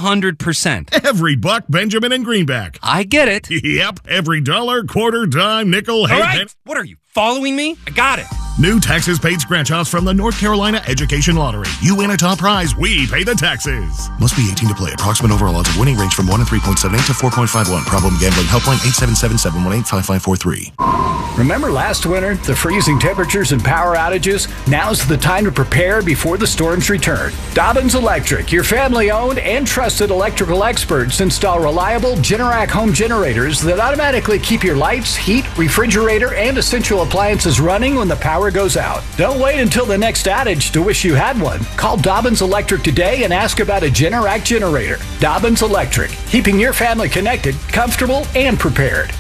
Speaker 16: 100%.
Speaker 15: Every buck, Benjamin and Greenback.
Speaker 16: I get it.
Speaker 15: Yep, every dollar, quarter, dime, nickel,
Speaker 16: all right, what are you, following me? I got it.
Speaker 15: New taxes paid scratch-offs from the North Carolina Education Lottery. You win a top prize, we pay the taxes.
Speaker 17: Must be 18 to play. Approximate overall odds of winning range from 1 in 3.78 to 4.51. Problem gambling. Helpline 877-718-5543.
Speaker 18: Remember last winter, the freezing temperatures and power outages? Now's the time to prepare before the storms return. Dobbins Electric, your family-owned and trusted electrical experts, install reliable Generac home generators that automatically keep your lights, heat, refrigerator, and essential appliances running when the power goes out. Don't wait until the next outage to wish you had one. Call Dobbins Electric today and ask about a Generac generator. Dobbins Electric, keeping your family connected, comfortable, and prepared.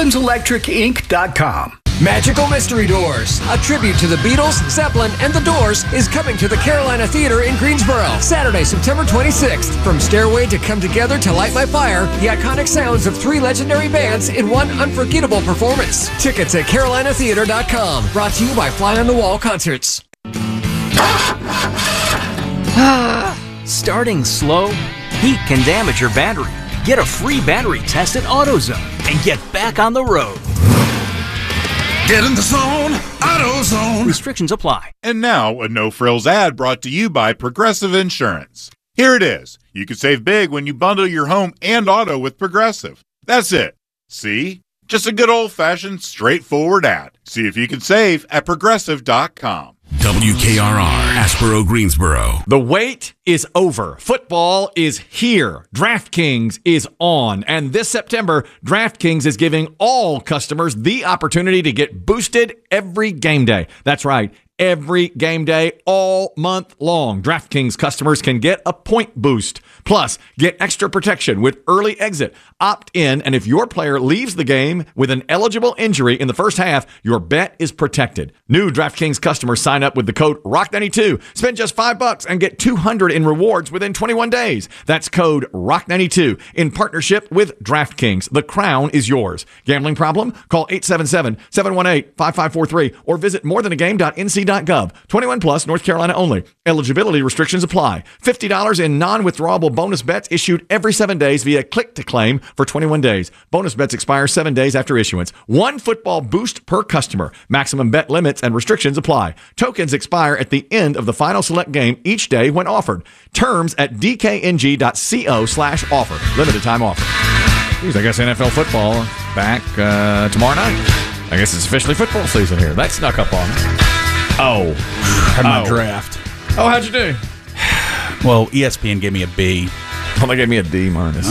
Speaker 18: DobbinsElectricInc.com.
Speaker 10: Magical Mystery Doors, a tribute to the Beatles, Zeppelin, and the Doors, is coming to the Carolina Theater in Greensboro, Saturday, September 26th. From Stairway to Come Together to Light My Fire, the iconic sounds of 3 legendary bands in one unforgettable performance. Tickets at CarolinaTheater.com. Brought to you by Fly on the Wall Concerts.
Speaker 19: Starting slow? Heat can damage your battery. Get a free battery test at AutoZone and get back on the road.
Speaker 15: Get in the zone, AutoZone.
Speaker 19: Restrictions apply.
Speaker 20: And now, a no-frills ad brought to you by Progressive Insurance. Here it is. You can save big when you bundle your home and auto with Progressive. That's it. See? Just a good old-fashioned, straightforward ad. See if you can save at Progressive.com.
Speaker 15: WKRR, Asheboro, Greensboro.
Speaker 1: The wait is over. Football is here. DraftKings is on. And this September, DraftKings is giving all customers the opportunity to get boosted every game day. That's right. Every game day, all month long. DraftKings customers can get a point boost. Plus, get extra protection with early exit. Opt in, and if your player leaves the game with an eligible injury in the first half, your bet is protected. New DraftKings customers sign up with the code ROCK92. Spend just $5 and get $200 in rewards within 21 days. That's code ROCK92 in partnership with DraftKings. The crown is yours. Gambling problem? Call 877-718-5543 or visit morethanagame.nc.gov. 21 plus, North Carolina only. Eligibility restrictions apply. $50 in non-withdrawable bonus bets issued every 7 days via click to claim for 21 days. Bonus bets expire 7 days after issuance. 1 football boost per customer. Maximum bet limits and restrictions apply. Tokens expire at the end of the final select game each day when offered. Terms at dkng.co/offer. Limited time offer. Jeez, I guess NFL football back tomorrow night. I guess it's officially football season here. That snuck up on me.
Speaker 4: Had my draft.
Speaker 1: Oh, how'd you do?
Speaker 2: Well, ESPN gave me a B.
Speaker 1: Oh, they gave me a D minus.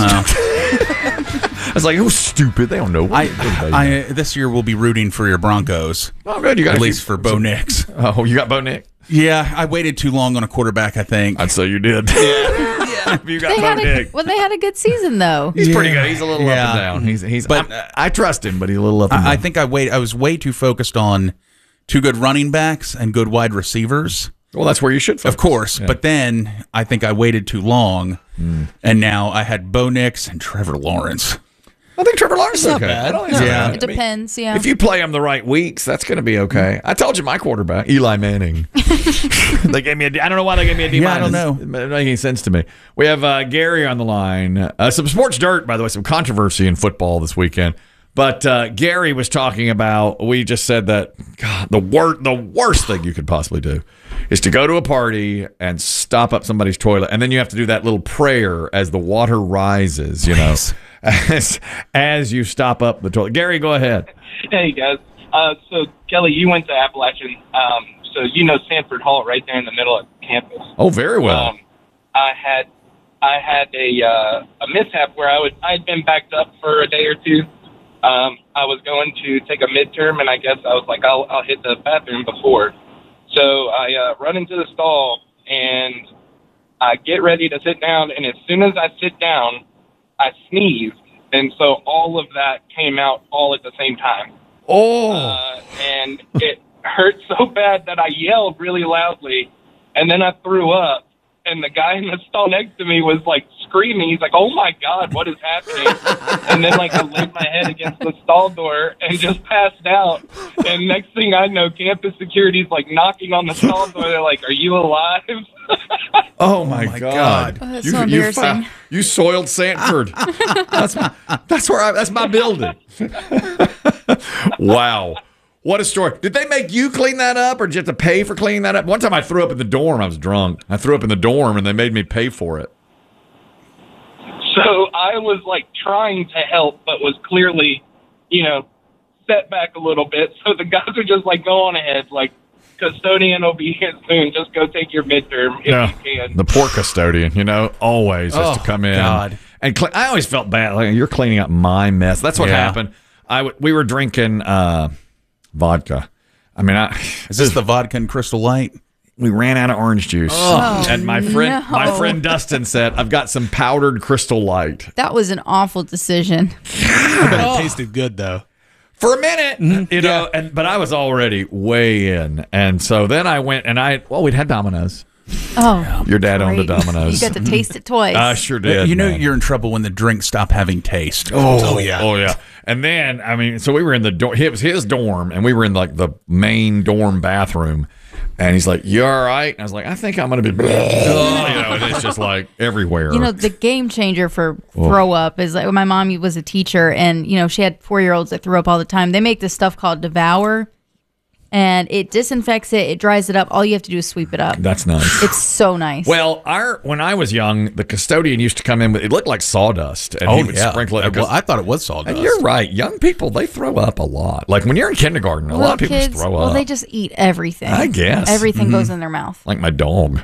Speaker 1: I was like, "Oh, stupid! They don't know."
Speaker 2: This year we'll be rooting for your Broncos.
Speaker 1: Oh, good. You got
Speaker 2: at least for Bo Nix.
Speaker 1: Oh, you got Bo Nix?
Speaker 2: Yeah, I waited too long on a quarterback. I think.
Speaker 1: I'd say you did.
Speaker 3: Yeah.
Speaker 1: You got Bo Nix.
Speaker 3: Well, they had a good season though.
Speaker 1: He's pretty good. He's a little up and down. He's. But I trust him, but he's a little up and down.
Speaker 2: I think I was way too focused on two good running backs and good wide receivers.
Speaker 1: Well, that's where you should focus.
Speaker 2: Of course. Yeah. But then I think I waited too long, and now I had Bo Nix and Trevor Lawrence.
Speaker 1: I think Trevor Lawrence is okay.
Speaker 3: It depends. Yeah.
Speaker 1: If you play him the right weeks, that's going to be okay. I told you my quarterback, Eli Manning. They gave me I don't know why they gave me a D minus.
Speaker 2: I don't know.
Speaker 1: It doesn't make any sense to me. We have Gary on the line. Some sports dirt, by the way, some controversy in football this weekend. But Gary was talking about, we just said that, God, the worst thing you could possibly do is to go to a party and stop up somebody's toilet. And then you have to do that little prayer as the water rises, you know, as you stop up the toilet. Gary, go ahead.
Speaker 21: Hey, guys. So, Kelly, you went to Appalachian. So, you know Sanford Hall right there in the middle of campus.
Speaker 1: Oh, very well.
Speaker 21: I had a mishap where I'd been backed up for a day or two. I was going to take a midterm, and I guess I was like, I'll hit the bathroom before. So I run into the stall, and I get ready to sit down, and as soon as I sit down, I sneezed. And so all of that came out all at the same time.
Speaker 1: Oh!
Speaker 21: And it hurt so bad that I yelled really loudly, and then I threw up. And the guy in the stall next to me was like screaming. He's like, "Oh my God, what is happening?" And then like I laid my head against the stall door and just passed out. And next thing I know, campus security's like knocking on the stall door. They're like, "Are you alive?"
Speaker 1: Oh my God!
Speaker 3: Oh, that's so embarrassing.
Speaker 1: You soiled Sanford. That's my building. Wow. What a story. Did they make you clean that up, or did you have to pay for cleaning that up? One time I threw up in the dorm. I was drunk. I threw up in the dorm, and they made me pay for it.
Speaker 21: So I was like trying to help, but was clearly, set back a little bit. So the guys were just like, "Go on ahead. Like, custodian will be here soon. Just go take your midterm if you can."
Speaker 1: The poor custodian, always has to come in.
Speaker 2: God.
Speaker 1: And I always felt bad. Like, you're cleaning up my mess. That's what happened. We were drinking vodka. I mean,
Speaker 2: is this the vodka and Crystal Light?
Speaker 1: We ran out of orange juice, and my friend Dustin said, "I've got some powdered Crystal Light."
Speaker 3: That was an awful decision.
Speaker 4: But it tasted good though.
Speaker 1: For a minute, but I was already way in, and so then I went and we'd had Domino's.
Speaker 3: Oh,
Speaker 1: your dad owned a Domino's.
Speaker 3: You got to taste it twice.
Speaker 1: I sure did.
Speaker 2: You're in trouble when the drinks stop having taste.
Speaker 1: Oh yeah. And then so we were in the dorm. It was his dorm, and we were in like the main dorm bathroom. And he's like, "You all right?" And I was like, "I think I'm gonna be." And it's just like everywhere.
Speaker 3: The game changer for throw up is like my mom was a teacher, and she had 4-year-olds that threw up all the time. They make this stuff called Devour. And it disinfects it. It dries it up. All you have to do is sweep it up.
Speaker 1: That's nice.
Speaker 3: It's so nice.
Speaker 1: Well, when I was young, the custodian used to come in with, it looked like sawdust. And he would sprinkle it.
Speaker 2: Well, I thought it was sawdust.
Speaker 1: And you're right. Young people, they throw up a lot. Like when you're in kindergarten, a lot of people just throw up.
Speaker 3: Well, they just eat everything.
Speaker 1: I guess.
Speaker 3: Everything goes in their mouth.
Speaker 1: Like my dog.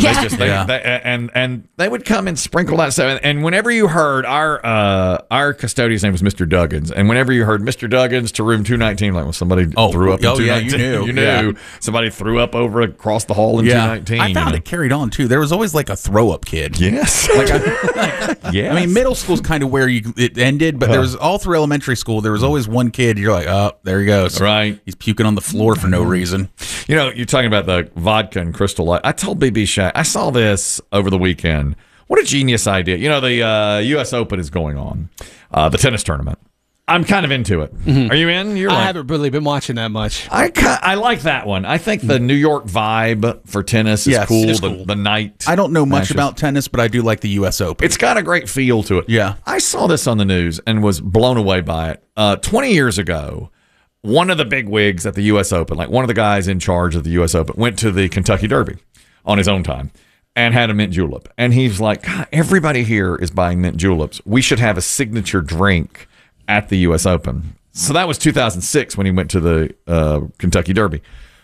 Speaker 1: And they would come and sprinkle that stuff. And whenever you heard, our custodian's name was Mr. Duggins. And whenever you heard Mr. Duggins to room 219, like when somebody threw up in 219. You knew.
Speaker 2: Yeah.
Speaker 1: Somebody threw up across the hall in 219.
Speaker 2: I found it carried on too. There was always like a throw up kid.
Speaker 1: Yes.
Speaker 2: Yes. I mean, middle school's kind of where it ended, but there was all through elementary school. There was always one kid. You're like, oh, there he goes.
Speaker 1: Right.
Speaker 2: He's puking on the floor for no reason.
Speaker 1: You're talking about the vodka and Crystal Light. I told BB Shaq, I saw this over the weekend. What a genius idea. The U.S. Open is going on, the tennis tournament. I'm kind of into it. Mm-hmm. Are you in?
Speaker 4: I haven't really been watching that much.
Speaker 1: I like that one. I think the New York vibe for tennis is cool. The night.
Speaker 2: I don't know much about tennis, but I do like the U.S. Open.
Speaker 1: It's got a great feel to it.
Speaker 2: Yeah.
Speaker 1: I saw this on the news and was blown away by it. 20 years ago, one of the big wigs at the U.S. Open, like one of the guys in charge of the U.S. Open, went to the Kentucky Derby on his own time and had a mint julep. And he's like, God, everybody here is buying mint juleps. We should have a signature drink at the U.S. Open. So that was 2006 when he went to the Kentucky Derby.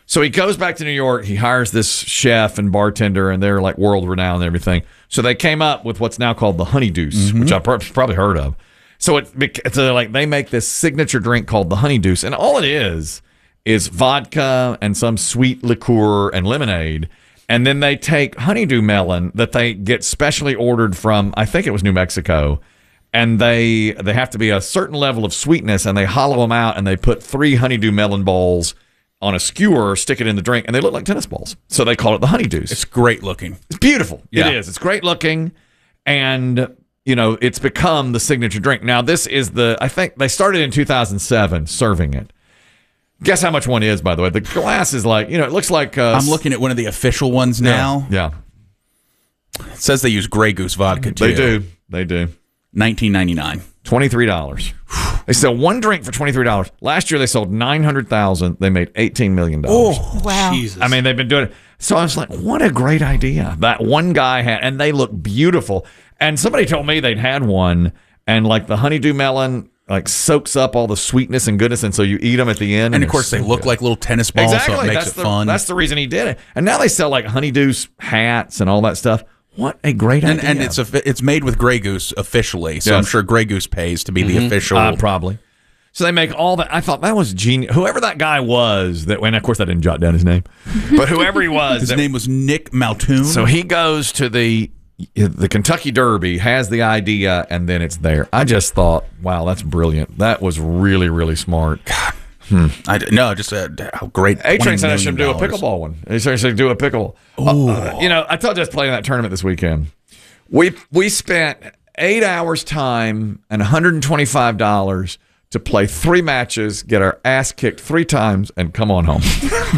Speaker 1: So he goes back to New York. He hires this chef and bartender, and they're like world renowned and everything. So they came up with what's now called the Honey Deuce, which I've probably heard of. So it's like they make this signature drink called the Honey Deuce, and all it is vodka and some sweet liqueur and lemonade. And then they take honeydew melon that they get specially ordered from, I think it was New Mexico, and they have to be a certain level of sweetness, and they hollow them out, and they put 3 honeydew melon balls on a skewer, stick it in the drink, and they look like tennis balls. So they call it the Honey Deuce.
Speaker 2: It's great looking.
Speaker 1: It's beautiful.
Speaker 2: Yeah.
Speaker 1: It is. It's great looking, and it's become the signature drink. Now, this is I think they started in 2007 serving it. Guess how much one is, by the way? The glass is like, it looks like...
Speaker 2: I'm looking at one of the official ones now.
Speaker 1: Yeah.
Speaker 2: It says they use Grey Goose vodka, too.
Speaker 1: They do.
Speaker 2: $19.99.
Speaker 1: $23. They sell one drink for $23. Last year, they sold 900,000. They made $18 million.
Speaker 3: Oh, wow.
Speaker 4: Jesus.
Speaker 1: I mean, they've been doing it. So I was like, what a great idea. That one guy had, and they look beautiful. And somebody told me they'd had one, and like the honeydew melon... like soaks up all the sweetness and goodness, and so you eat them at the end.
Speaker 2: And of course, they look like little tennis balls,
Speaker 1: exactly.
Speaker 2: so it makes it fun.
Speaker 1: That's the reason he did it. And now they sell like honeydew hats and all that stuff. What a great idea!
Speaker 2: And it's made with Grey Goose officially, so
Speaker 1: Yes.
Speaker 2: I'm sure Grey Goose pays to be the official.
Speaker 1: Probably. So they make all that. I thought that was genius. Whoever that guy was, and of course I didn't jot down his name, but whoever he was,
Speaker 2: his name was Nick Maltoon.
Speaker 1: So he goes to the Kentucky Derby, has the idea, and then it's there. I just thought, wow, that's brilliant. That was really, really smart. God.
Speaker 2: Just how great.
Speaker 1: A-Train said I should do a pickleball one. He said I should do a pickle. I told you I was playing that tournament this weekend. We spent 8 hours time and $125 to play 3 matches, get our ass kicked 3 times, and come on home.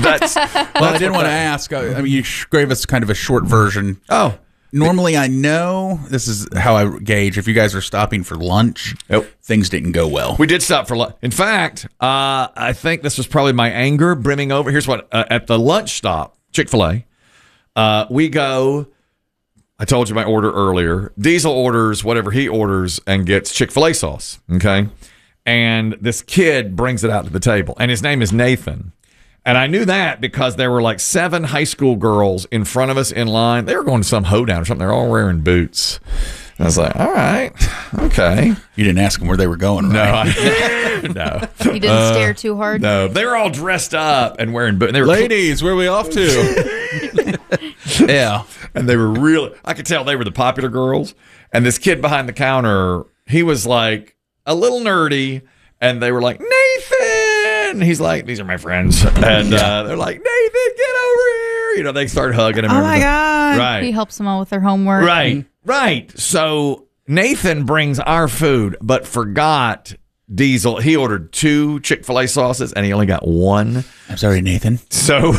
Speaker 2: I didn't want to ask. I mean, you gave us kind of a short version.
Speaker 1: Oh.
Speaker 2: Normally, I know this is how I gauge if you guys are stopping for lunch. Things didn't go well.
Speaker 1: We did stop for lunch. In fact, I think this was probably my anger brimming over. Here's what at the lunch stop, Chick-fil-A, we go. I told you my order earlier. Diesel orders whatever he orders and gets Chick-fil-A sauce. Okay, and this kid brings it out to the table, and his name is Nathan. And I knew that because there were like 7 high school girls in front of us in line. They were going to some hoedown or something. They're all wearing boots. And I was like, all right, okay.
Speaker 2: You didn't ask them where they were going, right?
Speaker 1: No.
Speaker 3: You didn't stare too hard?
Speaker 1: No. They were all dressed up and wearing boots.
Speaker 2: Ladies, where are we off to? Yeah.
Speaker 1: And they were really, I could tell they were the popular girls. And this kid behind the counter, he was like a little nerdy. And they were like, Nathan! He's like, these are my friends. And they're like, Nathan, get over here. They start hugging him.
Speaker 3: Oh, my God.
Speaker 1: Right.
Speaker 3: He helps them all with their homework.
Speaker 1: Right. So Nathan brings our food, but forgot Diesel. He ordered 2 Chick-fil-A sauces, and he only got 1.
Speaker 2: I'm sorry, Nathan.
Speaker 1: So,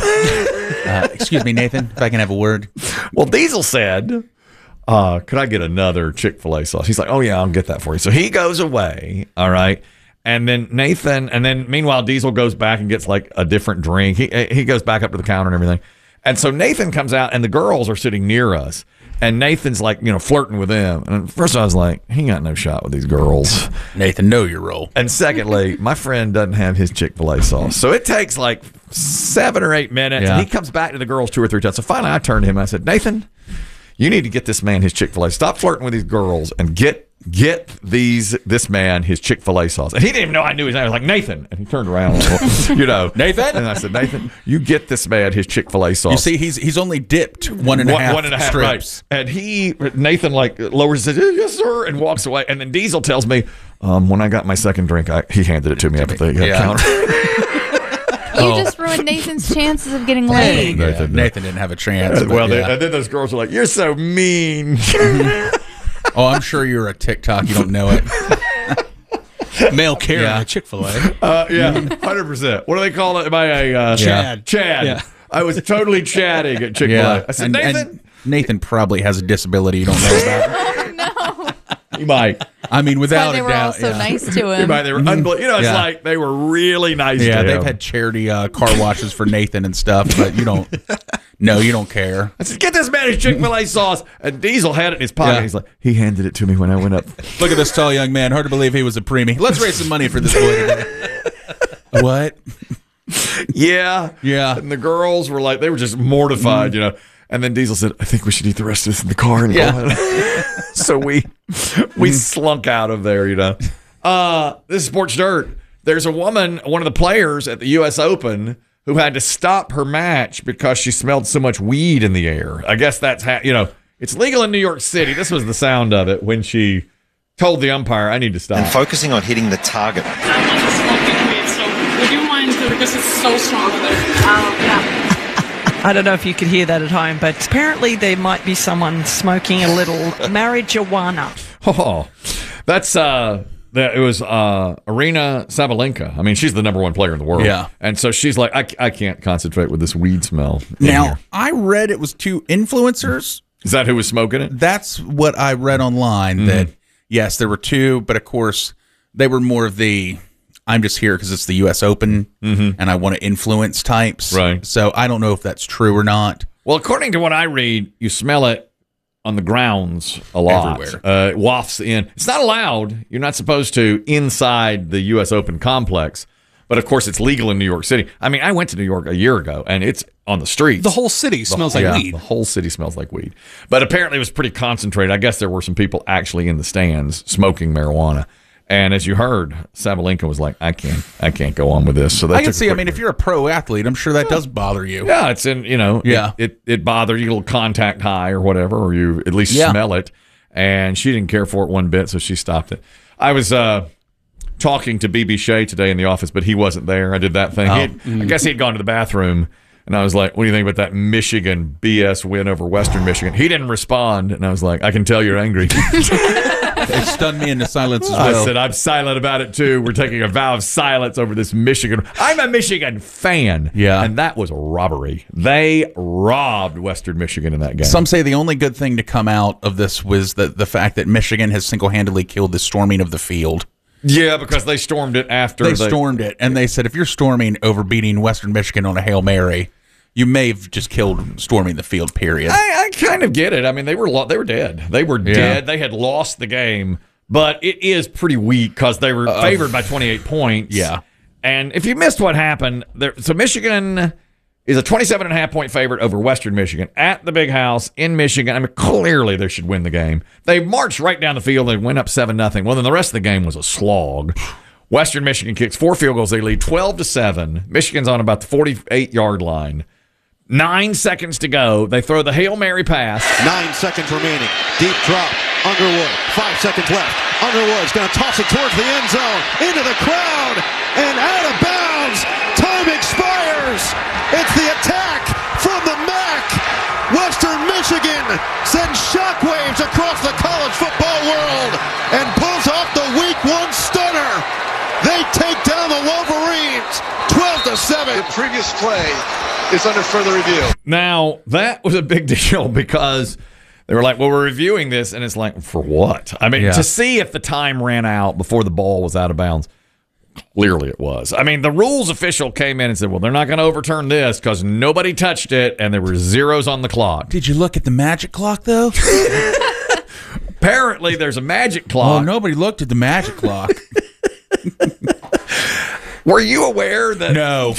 Speaker 2: excuse me, Nathan, if I can have a word.
Speaker 1: Well, Diesel said, could I get another Chick-fil-A sauce? He's like, oh, yeah, I'll get that for you. So he goes away, all right? And then meanwhile, Diesel goes back and gets like a different drink. He goes back up to the counter and everything. And so Nathan comes out, and the girls are sitting near us. And Nathan's like, flirting with them. And at first I was like, he got no shot with these girls.
Speaker 2: Nathan, know your role.
Speaker 1: And secondly, my friend doesn't have his Chick-fil-A sauce. So it takes like 7 or 8 minutes.
Speaker 2: Yeah.
Speaker 1: And he comes back to the girls 2 or 3 times. So finally I turned to him and I said, Nathan, you need to get this man his Chick-fil-A. Stop flirting with these girls and get this man his Chick-fil-A sauce. And he didn't even know I knew his name. I was like, Nathan. And he turned around,
Speaker 2: Nathan?
Speaker 1: And I said, Nathan, you get this man his Chick-fil-A sauce.
Speaker 2: You see, he's only dipped one and a half strips.
Speaker 1: Right. And Nathan like lowers his head, yes, sir, and walks away. And then Diesel tells me, when I got my second drink, he handed it to me up at the counter.
Speaker 3: You just ruined Nathan's chances of getting laid.
Speaker 2: Nathan didn't have a chance.
Speaker 1: And then those girls were like, you're so mean.
Speaker 2: Oh, I'm sure you're a TikTok. You don't know it.
Speaker 4: Male Karen at Chick-fil-A.
Speaker 1: 100%. What do they call it? Am I a
Speaker 4: Chad?
Speaker 1: Chad.
Speaker 4: Yeah.
Speaker 1: I was totally chatting at Chick-fil-A.
Speaker 2: Yeah.
Speaker 1: I said, Nathan.
Speaker 2: Nathan probably has a disability you don't know about.
Speaker 3: Oh, no.
Speaker 1: He might.
Speaker 2: I mean, without
Speaker 3: they
Speaker 2: a
Speaker 3: were
Speaker 2: doubt.
Speaker 3: all so nice to him.
Speaker 1: They were unbelievable. It's like they were really nice to him.
Speaker 2: Yeah, they've had charity car washes for Nathan and stuff, but you don't. No, you don't care.
Speaker 1: I said, get this man his Chick-fil-A sauce. And Diesel had it in his pocket.
Speaker 2: Yeah.
Speaker 1: He's like, he handed it to me when I went up.
Speaker 2: Look at this tall young man. Hard to believe he was a preemie. Let's raise some money for this boy today. What?
Speaker 1: Yeah.
Speaker 2: Yeah.
Speaker 1: And the girls were like, they were just mortified, you know. And then Diesel said, I think we should eat the rest of this in the car and go home. So we slunk out of there, you know. This is Sports Dirt. There's a woman, one of the players at the U.S. Open, who had to stop her match because she smelled so much weed in the air. I guess that's how, you know, it's legal in New York City. This was the sound of it when she told the umpire, I need to stop.
Speaker 5: And focusing on hitting the target.
Speaker 22: I'm not smoking weed, so would you mind because it's so strong with it?
Speaker 23: I don't know if you could hear that at home, but apparently there might be someone smoking a little marijuana.
Speaker 1: Oh, that's it was Aryna Sabalenka. I mean, she's the number one player in the world.
Speaker 2: Yeah.
Speaker 1: And so she's like, I can't concentrate with this weed smell.
Speaker 2: Now, I read it was 2 influencers.
Speaker 1: Is that who was smoking it?
Speaker 2: That's what I read online, that, yes, there were 2, but of course, they were more of the, I'm just here because it's the U.S. Open, and I want to influence types.
Speaker 1: Right.
Speaker 2: So I don't know if that's true or not.
Speaker 1: Well, according to what I read, you smell it on the grounds a lot.
Speaker 2: Everywhere.
Speaker 1: It wafts in. It's not allowed. You're not supposed to inside the U.S. Open complex. But, of course, it's legal in New York City. I mean, I went to New York a year ago, and it's on the streets.
Speaker 4: The whole city smells like weed.
Speaker 1: The whole city smells like weed. But apparently it was pretty concentrated. I guess there were some people actually in the stands smoking marijuana. And as you heard, Sabalenka was like, I can't go on with this. So
Speaker 2: I can see, I mean, if you're a pro athlete, I'm sure that does bother you.
Speaker 1: Yeah, it's in, you know,
Speaker 2: Yeah.
Speaker 1: it bothered you, a little contact high or whatever, or you at least smell it. And she didn't care for it one bit, so she stopped it. I was talking to B.B. Shea today in the office, but he wasn't there. I did that thing. I guess he had gone to the bathroom, and I was like, what do you think about that Michigan BS win over Western Michigan? He didn't respond, and I was like, I can tell you're angry.
Speaker 2: It stunned me into silence as well.
Speaker 1: I said, I'm silent about it, too. We're taking a vow of silence over this Michigan. I'm a Michigan fan.
Speaker 2: Yeah.
Speaker 1: And that was a robbery. They robbed Western Michigan in that game.
Speaker 2: Some say the only good thing to come out of this was the fact that Michigan has single-handedly killed the storming of the field.
Speaker 1: Yeah, because they stormed it after.
Speaker 2: They stormed it, and they said if you're storming over beating Western Michigan on a Hail Mary, you may have just killed storming the field, period.
Speaker 1: I kind of get it. I mean, they were dead. They were dead. They had lost the game, but it is pretty weak because they were favored by 28 points.
Speaker 2: Yeah.
Speaker 1: And if you missed what happened, so Michigan is a 27.5-point favorite over Western Michigan at the Big House in Michigan. I mean, clearly they should win the game. They marched right down the field and went up 7-0. Well, then the rest of the game was a slog. Western Michigan kicks 4 field goals. They lead 12-7. Michigan's on about the 48-yard line. 9 seconds to go. They throw the Hail Mary pass.
Speaker 24: 9 seconds remaining. Deep drop. Underwood. 5 seconds left. Underwood's going to toss it towards the end zone. Into the crowd. And out of bounds. Time expires. It's the attack from the MAC. Western Michigan sends shockwaves across the college football world and pulls off the Week 1 stunner. They take down the Wolverines 12-7.
Speaker 25: The previous play is under further review.
Speaker 1: Now, that was a big deal because they were like, well, we're reviewing this. And it's like, for what? I mean, to see if the time ran out before the ball was out of bounds. Clearly it was. I mean, the rules official came in and said, well, they're not going to overturn this because nobody touched it and there were zeros on the clock.
Speaker 2: Did you look at the magic clock, though?
Speaker 1: Apparently, there's a magic clock.
Speaker 2: Oh, nobody looked at the magic clock.
Speaker 1: Were you aware that?
Speaker 2: No.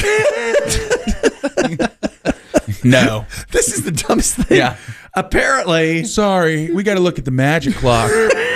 Speaker 2: No.
Speaker 1: This is the dumbest thing.
Speaker 2: Yeah.
Speaker 1: Apparently.
Speaker 2: Sorry, we got to look at the magic clock.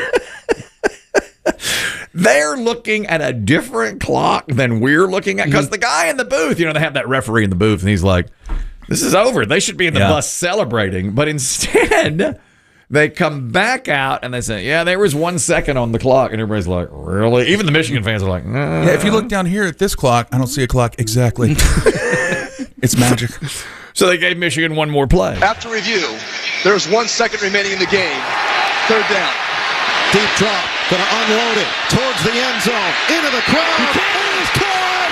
Speaker 1: They're looking at a different clock than we're looking at because the guy in the booth, they have that referee in the booth, and he's like, this is over. They should be in the bus celebrating. But instead, they come back out and they say, yeah, there was 1 second on the clock. And everybody's like, really? Even the Michigan fans are like, nah.
Speaker 2: Yeah, if you look down here at this clock, I don't see a clock exactly. It's magic.
Speaker 1: So they gave Michigan one more play.
Speaker 25: After review, there's 1 second remaining in the game. Third down.
Speaker 24: Deep drop. Going to unload it towards the end zone. Into the crowd. And it's caught.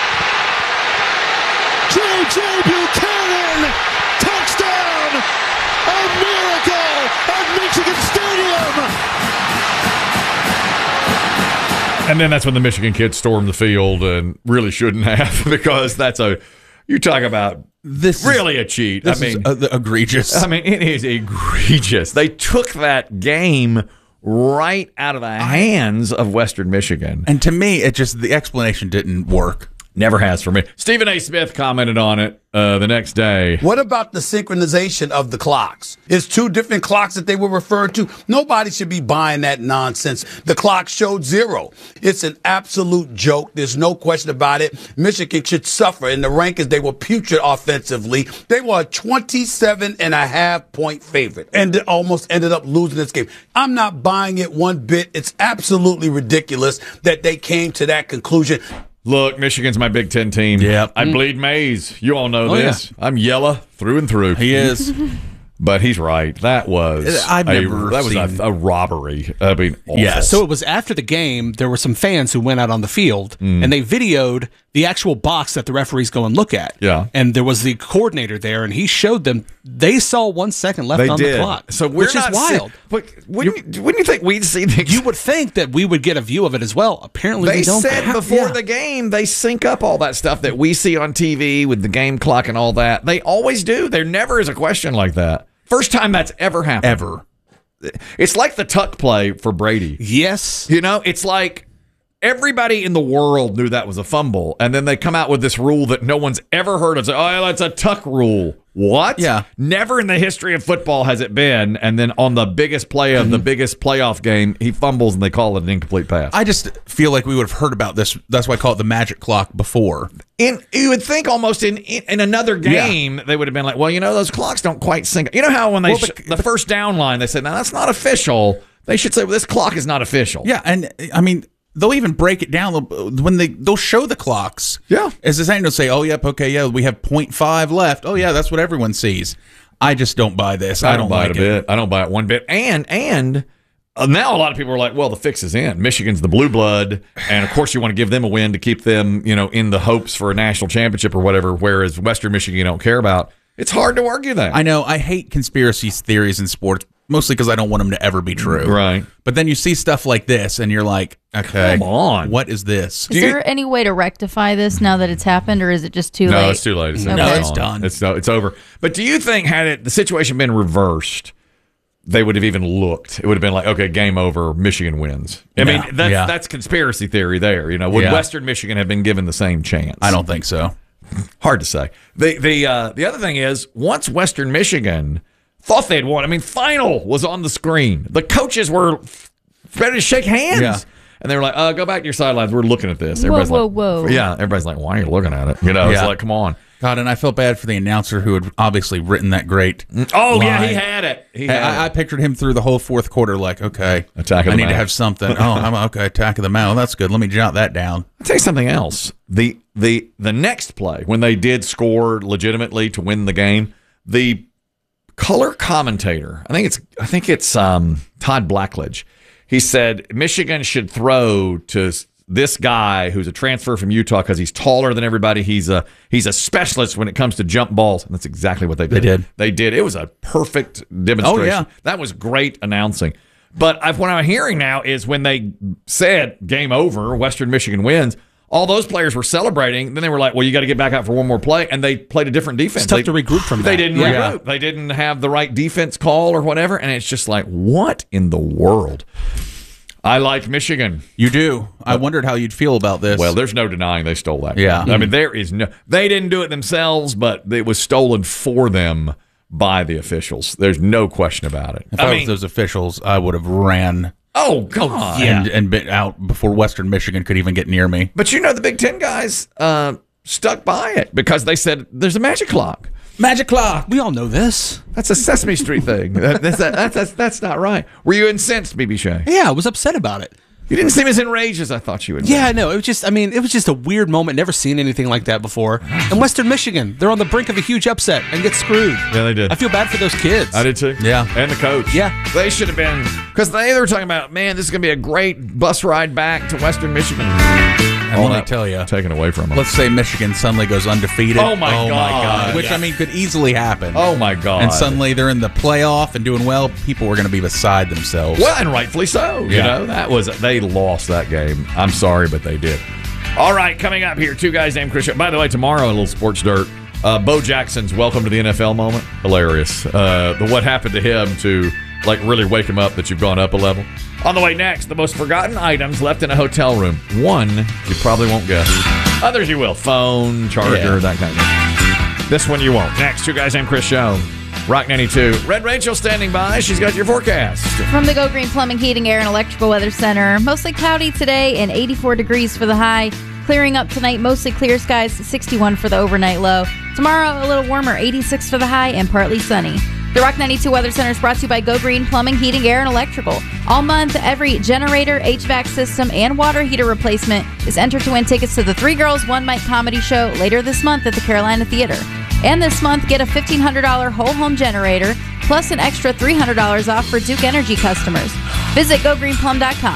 Speaker 24: J.J. Buchanan. Touchdown. A miracle at Michigan Stadium.
Speaker 1: And then that's when the Michigan kids stormed the field and really shouldn't have because you talk about really a cheat.
Speaker 2: This is egregious.
Speaker 1: I mean, it is egregious. They took that game right out of the hands of Western Michigan.
Speaker 2: And to me, the explanation didn't work.
Speaker 1: Never has for me. Stephen A. Smith commented on it the next day.
Speaker 6: What about the synchronization of the clocks? It's two different clocks that they were referred to. Nobody should be buying that nonsense. The clock showed 0. It's an absolute joke. There's no question about it. Michigan should suffer. In the rankings, they were putrid offensively. They were a 27.5-point favorite and almost ended up losing this game. I'm not buying it one bit. It's absolutely ridiculous that they came to that conclusion.
Speaker 1: Look, Michigan's my Big Ten team.
Speaker 2: Yeah,
Speaker 1: I bleed maize. You all know this. Yeah. I'm yellow through and through.
Speaker 2: He is.
Speaker 1: But he's right. That was a robbery. I mean, awful.
Speaker 4: Yeah. So it was after the game. There were some fans who went out on the field and they videoed the actual box that the referees go and look at.
Speaker 1: Yeah.
Speaker 4: And there was the coordinator there, and he showed them. They saw 1 second left on the clock.
Speaker 1: So
Speaker 4: which is wild.
Speaker 1: But wouldn't you think we'd see the?
Speaker 4: You would think that we would get a view of it as well. Apparently,
Speaker 1: they
Speaker 4: we don't.
Speaker 1: said before the game they sync up all that stuff that we see on TV with the game clock and all that. They always do. There never is a question like that. First time that's ever happened.
Speaker 2: Ever.
Speaker 1: It's like the tuck play for Brady.
Speaker 4: Yes.
Speaker 1: You know, it's like everybody in the world knew that was a fumble, and then they come out with this rule that no one's ever heard of. Say, oh, that's a tuck rule. What?
Speaker 2: Yeah.
Speaker 1: Never in the history of football has it been. And then on the biggest play of the biggest playoff game, he fumbles and they call it an incomplete pass.
Speaker 2: I just feel like we would have heard about this. That's why I call it the magic clock before.
Speaker 1: You would think almost in another game, they would have been like, well, you know, those clocks don't quite sync. You know how when they the first down line, they said, now that's not official. They should say, well, this clock is not official.
Speaker 2: Yeah. And I mean, they'll even break it down when they'll show the clocks.
Speaker 1: Yeah.
Speaker 2: As the saying, they'll say, oh, yep, okay, yeah, we have 0.5 left. Oh, yeah, that's what everyone sees. I just don't buy this. I don't
Speaker 1: buy
Speaker 2: like
Speaker 1: it a bit. I don't buy it one bit. And now a lot of people are like, well, the fix is in. Michigan's the blue blood, and of course you want to give them a win to keep them, you know, in the hopes for a national championship or whatever, whereas Western Michigan you don't care about. It's hard to argue that.
Speaker 2: I know. I hate conspiracy theories in sports, mostly because I don't want them to ever be true.
Speaker 1: Right.
Speaker 2: But then you see stuff like this, and you're like, okay,
Speaker 1: come on.
Speaker 2: What is this?
Speaker 3: Is there any way to rectify this now that it's happened, or is it just too late?
Speaker 1: No, it's too late. It's
Speaker 2: done.
Speaker 1: It's over. But do you think had the situation been reversed, they would have even looked? It would have been like, okay, game over, Michigan wins. I mean, that's conspiracy theory there. You know, would Western Michigan have been given the same chance?
Speaker 2: I don't think so.
Speaker 1: Hard to say. The other thing is, once Western Michigan thought they'd won, I mean, final was on the screen. The coaches were ready to shake hands.
Speaker 2: Yeah.
Speaker 1: And they were like, go back to your sidelines. We're looking at this.
Speaker 3: Whoa.
Speaker 1: Yeah, everybody's like, why are you looking at it? You know, it's like, come on.
Speaker 2: God, and I felt bad for the announcer who had obviously written that great
Speaker 1: Oh,
Speaker 2: line.
Speaker 1: yeah, he had it.
Speaker 2: I pictured him through the whole fourth quarter like, okay,
Speaker 1: Attack of
Speaker 2: I
Speaker 1: the
Speaker 2: need to
Speaker 1: Mound.
Speaker 2: have something. Okay, attack of the mound. That's good. Let me jot that down.
Speaker 1: I'll tell you something else. The next play, when they did score legitimately to win the game, the color commentator, I think it's Todd Blackledge, he said Michigan should throw to this guy who's a transfer from Utah because he's taller than everybody. He's a specialist when it comes to jump balls, and that's exactly what they did. They did. It was a perfect demonstration.
Speaker 2: Oh, yeah.
Speaker 1: That was great announcing. But what I'm hearing now is when they said game over, Western Michigan wins, all those players were celebrating. Then they were like, well, you got to get back out for one more play. And they played a different defense.
Speaker 4: It's tough to regroup from that.
Speaker 1: They didn't regroup. They didn't have the right defense call or whatever. And it's just like, what in the world? I like Michigan.
Speaker 2: You do. I wondered how you'd feel about this.
Speaker 1: Well, there's no denying they stole that.
Speaker 2: Yeah.
Speaker 1: I mean, they didn't do it themselves, but it was stolen for them by the officials. There's no question about it.
Speaker 2: If I was those officials, I would have ran.
Speaker 1: Oh, God.
Speaker 2: And been out before Western Michigan could even get near me.
Speaker 1: But you know, the Big Ten guys stuck by it because they said there's a magic clock.
Speaker 2: Magic clock.
Speaker 4: We all know this.
Speaker 1: That's a Sesame Street thing. That's not right. Were you incensed, BB Shea?
Speaker 4: Yeah, I was upset about it.
Speaker 1: You didn't seem as enraged as I thought you would.
Speaker 4: Yeah, no, it was just a weird moment. Never seen anything like that before. And Western Michigan, they're on the brink of a huge upset and get screwed.
Speaker 1: Yeah, they did.
Speaker 4: I feel bad for those kids.
Speaker 1: I did too.
Speaker 2: Yeah.
Speaker 1: And the coach.
Speaker 4: Yeah.
Speaker 1: They should have been, because they were talking about, man, this is going to be a great bus ride back to Western Michigan.
Speaker 2: And let me tell you,
Speaker 1: taken away from them.
Speaker 2: Let's say Michigan suddenly goes undefeated.
Speaker 1: Oh my God.
Speaker 2: Which, I mean, could easily happen.
Speaker 1: Oh, my God.
Speaker 2: And suddenly they're in the playoff and doing well. People were going to be beside themselves.
Speaker 1: Well, and rightfully so. You know, they lost that game. I'm sorry, but they did. All right, coming up here, two guys named Chris. By the way, tomorrow, a little sports dirt. Bo Jackson's welcome to the NFL moment. Hilarious. The what happened to him to really wake him up that you've gone up a level. On the way next, the most forgotten items left in a hotel room. One you probably won't guess. Others you will. Phone, charger, that kind of thing. This one you won't. Next, Two Guys Named Chris show. Rock 92. Red Rachel standing by. She's got your forecast.
Speaker 3: From the Go Green Plumbing, Heating, Air, and Electrical Weather Center. Mostly cloudy today and 84 degrees for the high. Clearing up tonight, mostly clear skies, 61 for the overnight low. Tomorrow, a little warmer, 86 for the high and partly sunny. The Rock 92 Weather Center is brought to you by Go Green Plumbing, Heating, Air, and Electrical. All month, every generator, HVAC system, and water heater replacement is entered to win tickets to the Three Girls, One Mic comedy show later this month at the Carolina Theater. And this month, get a $1,500 whole home generator, plus an extra $300 off for Duke Energy customers. Visit GoGreenPlum.com.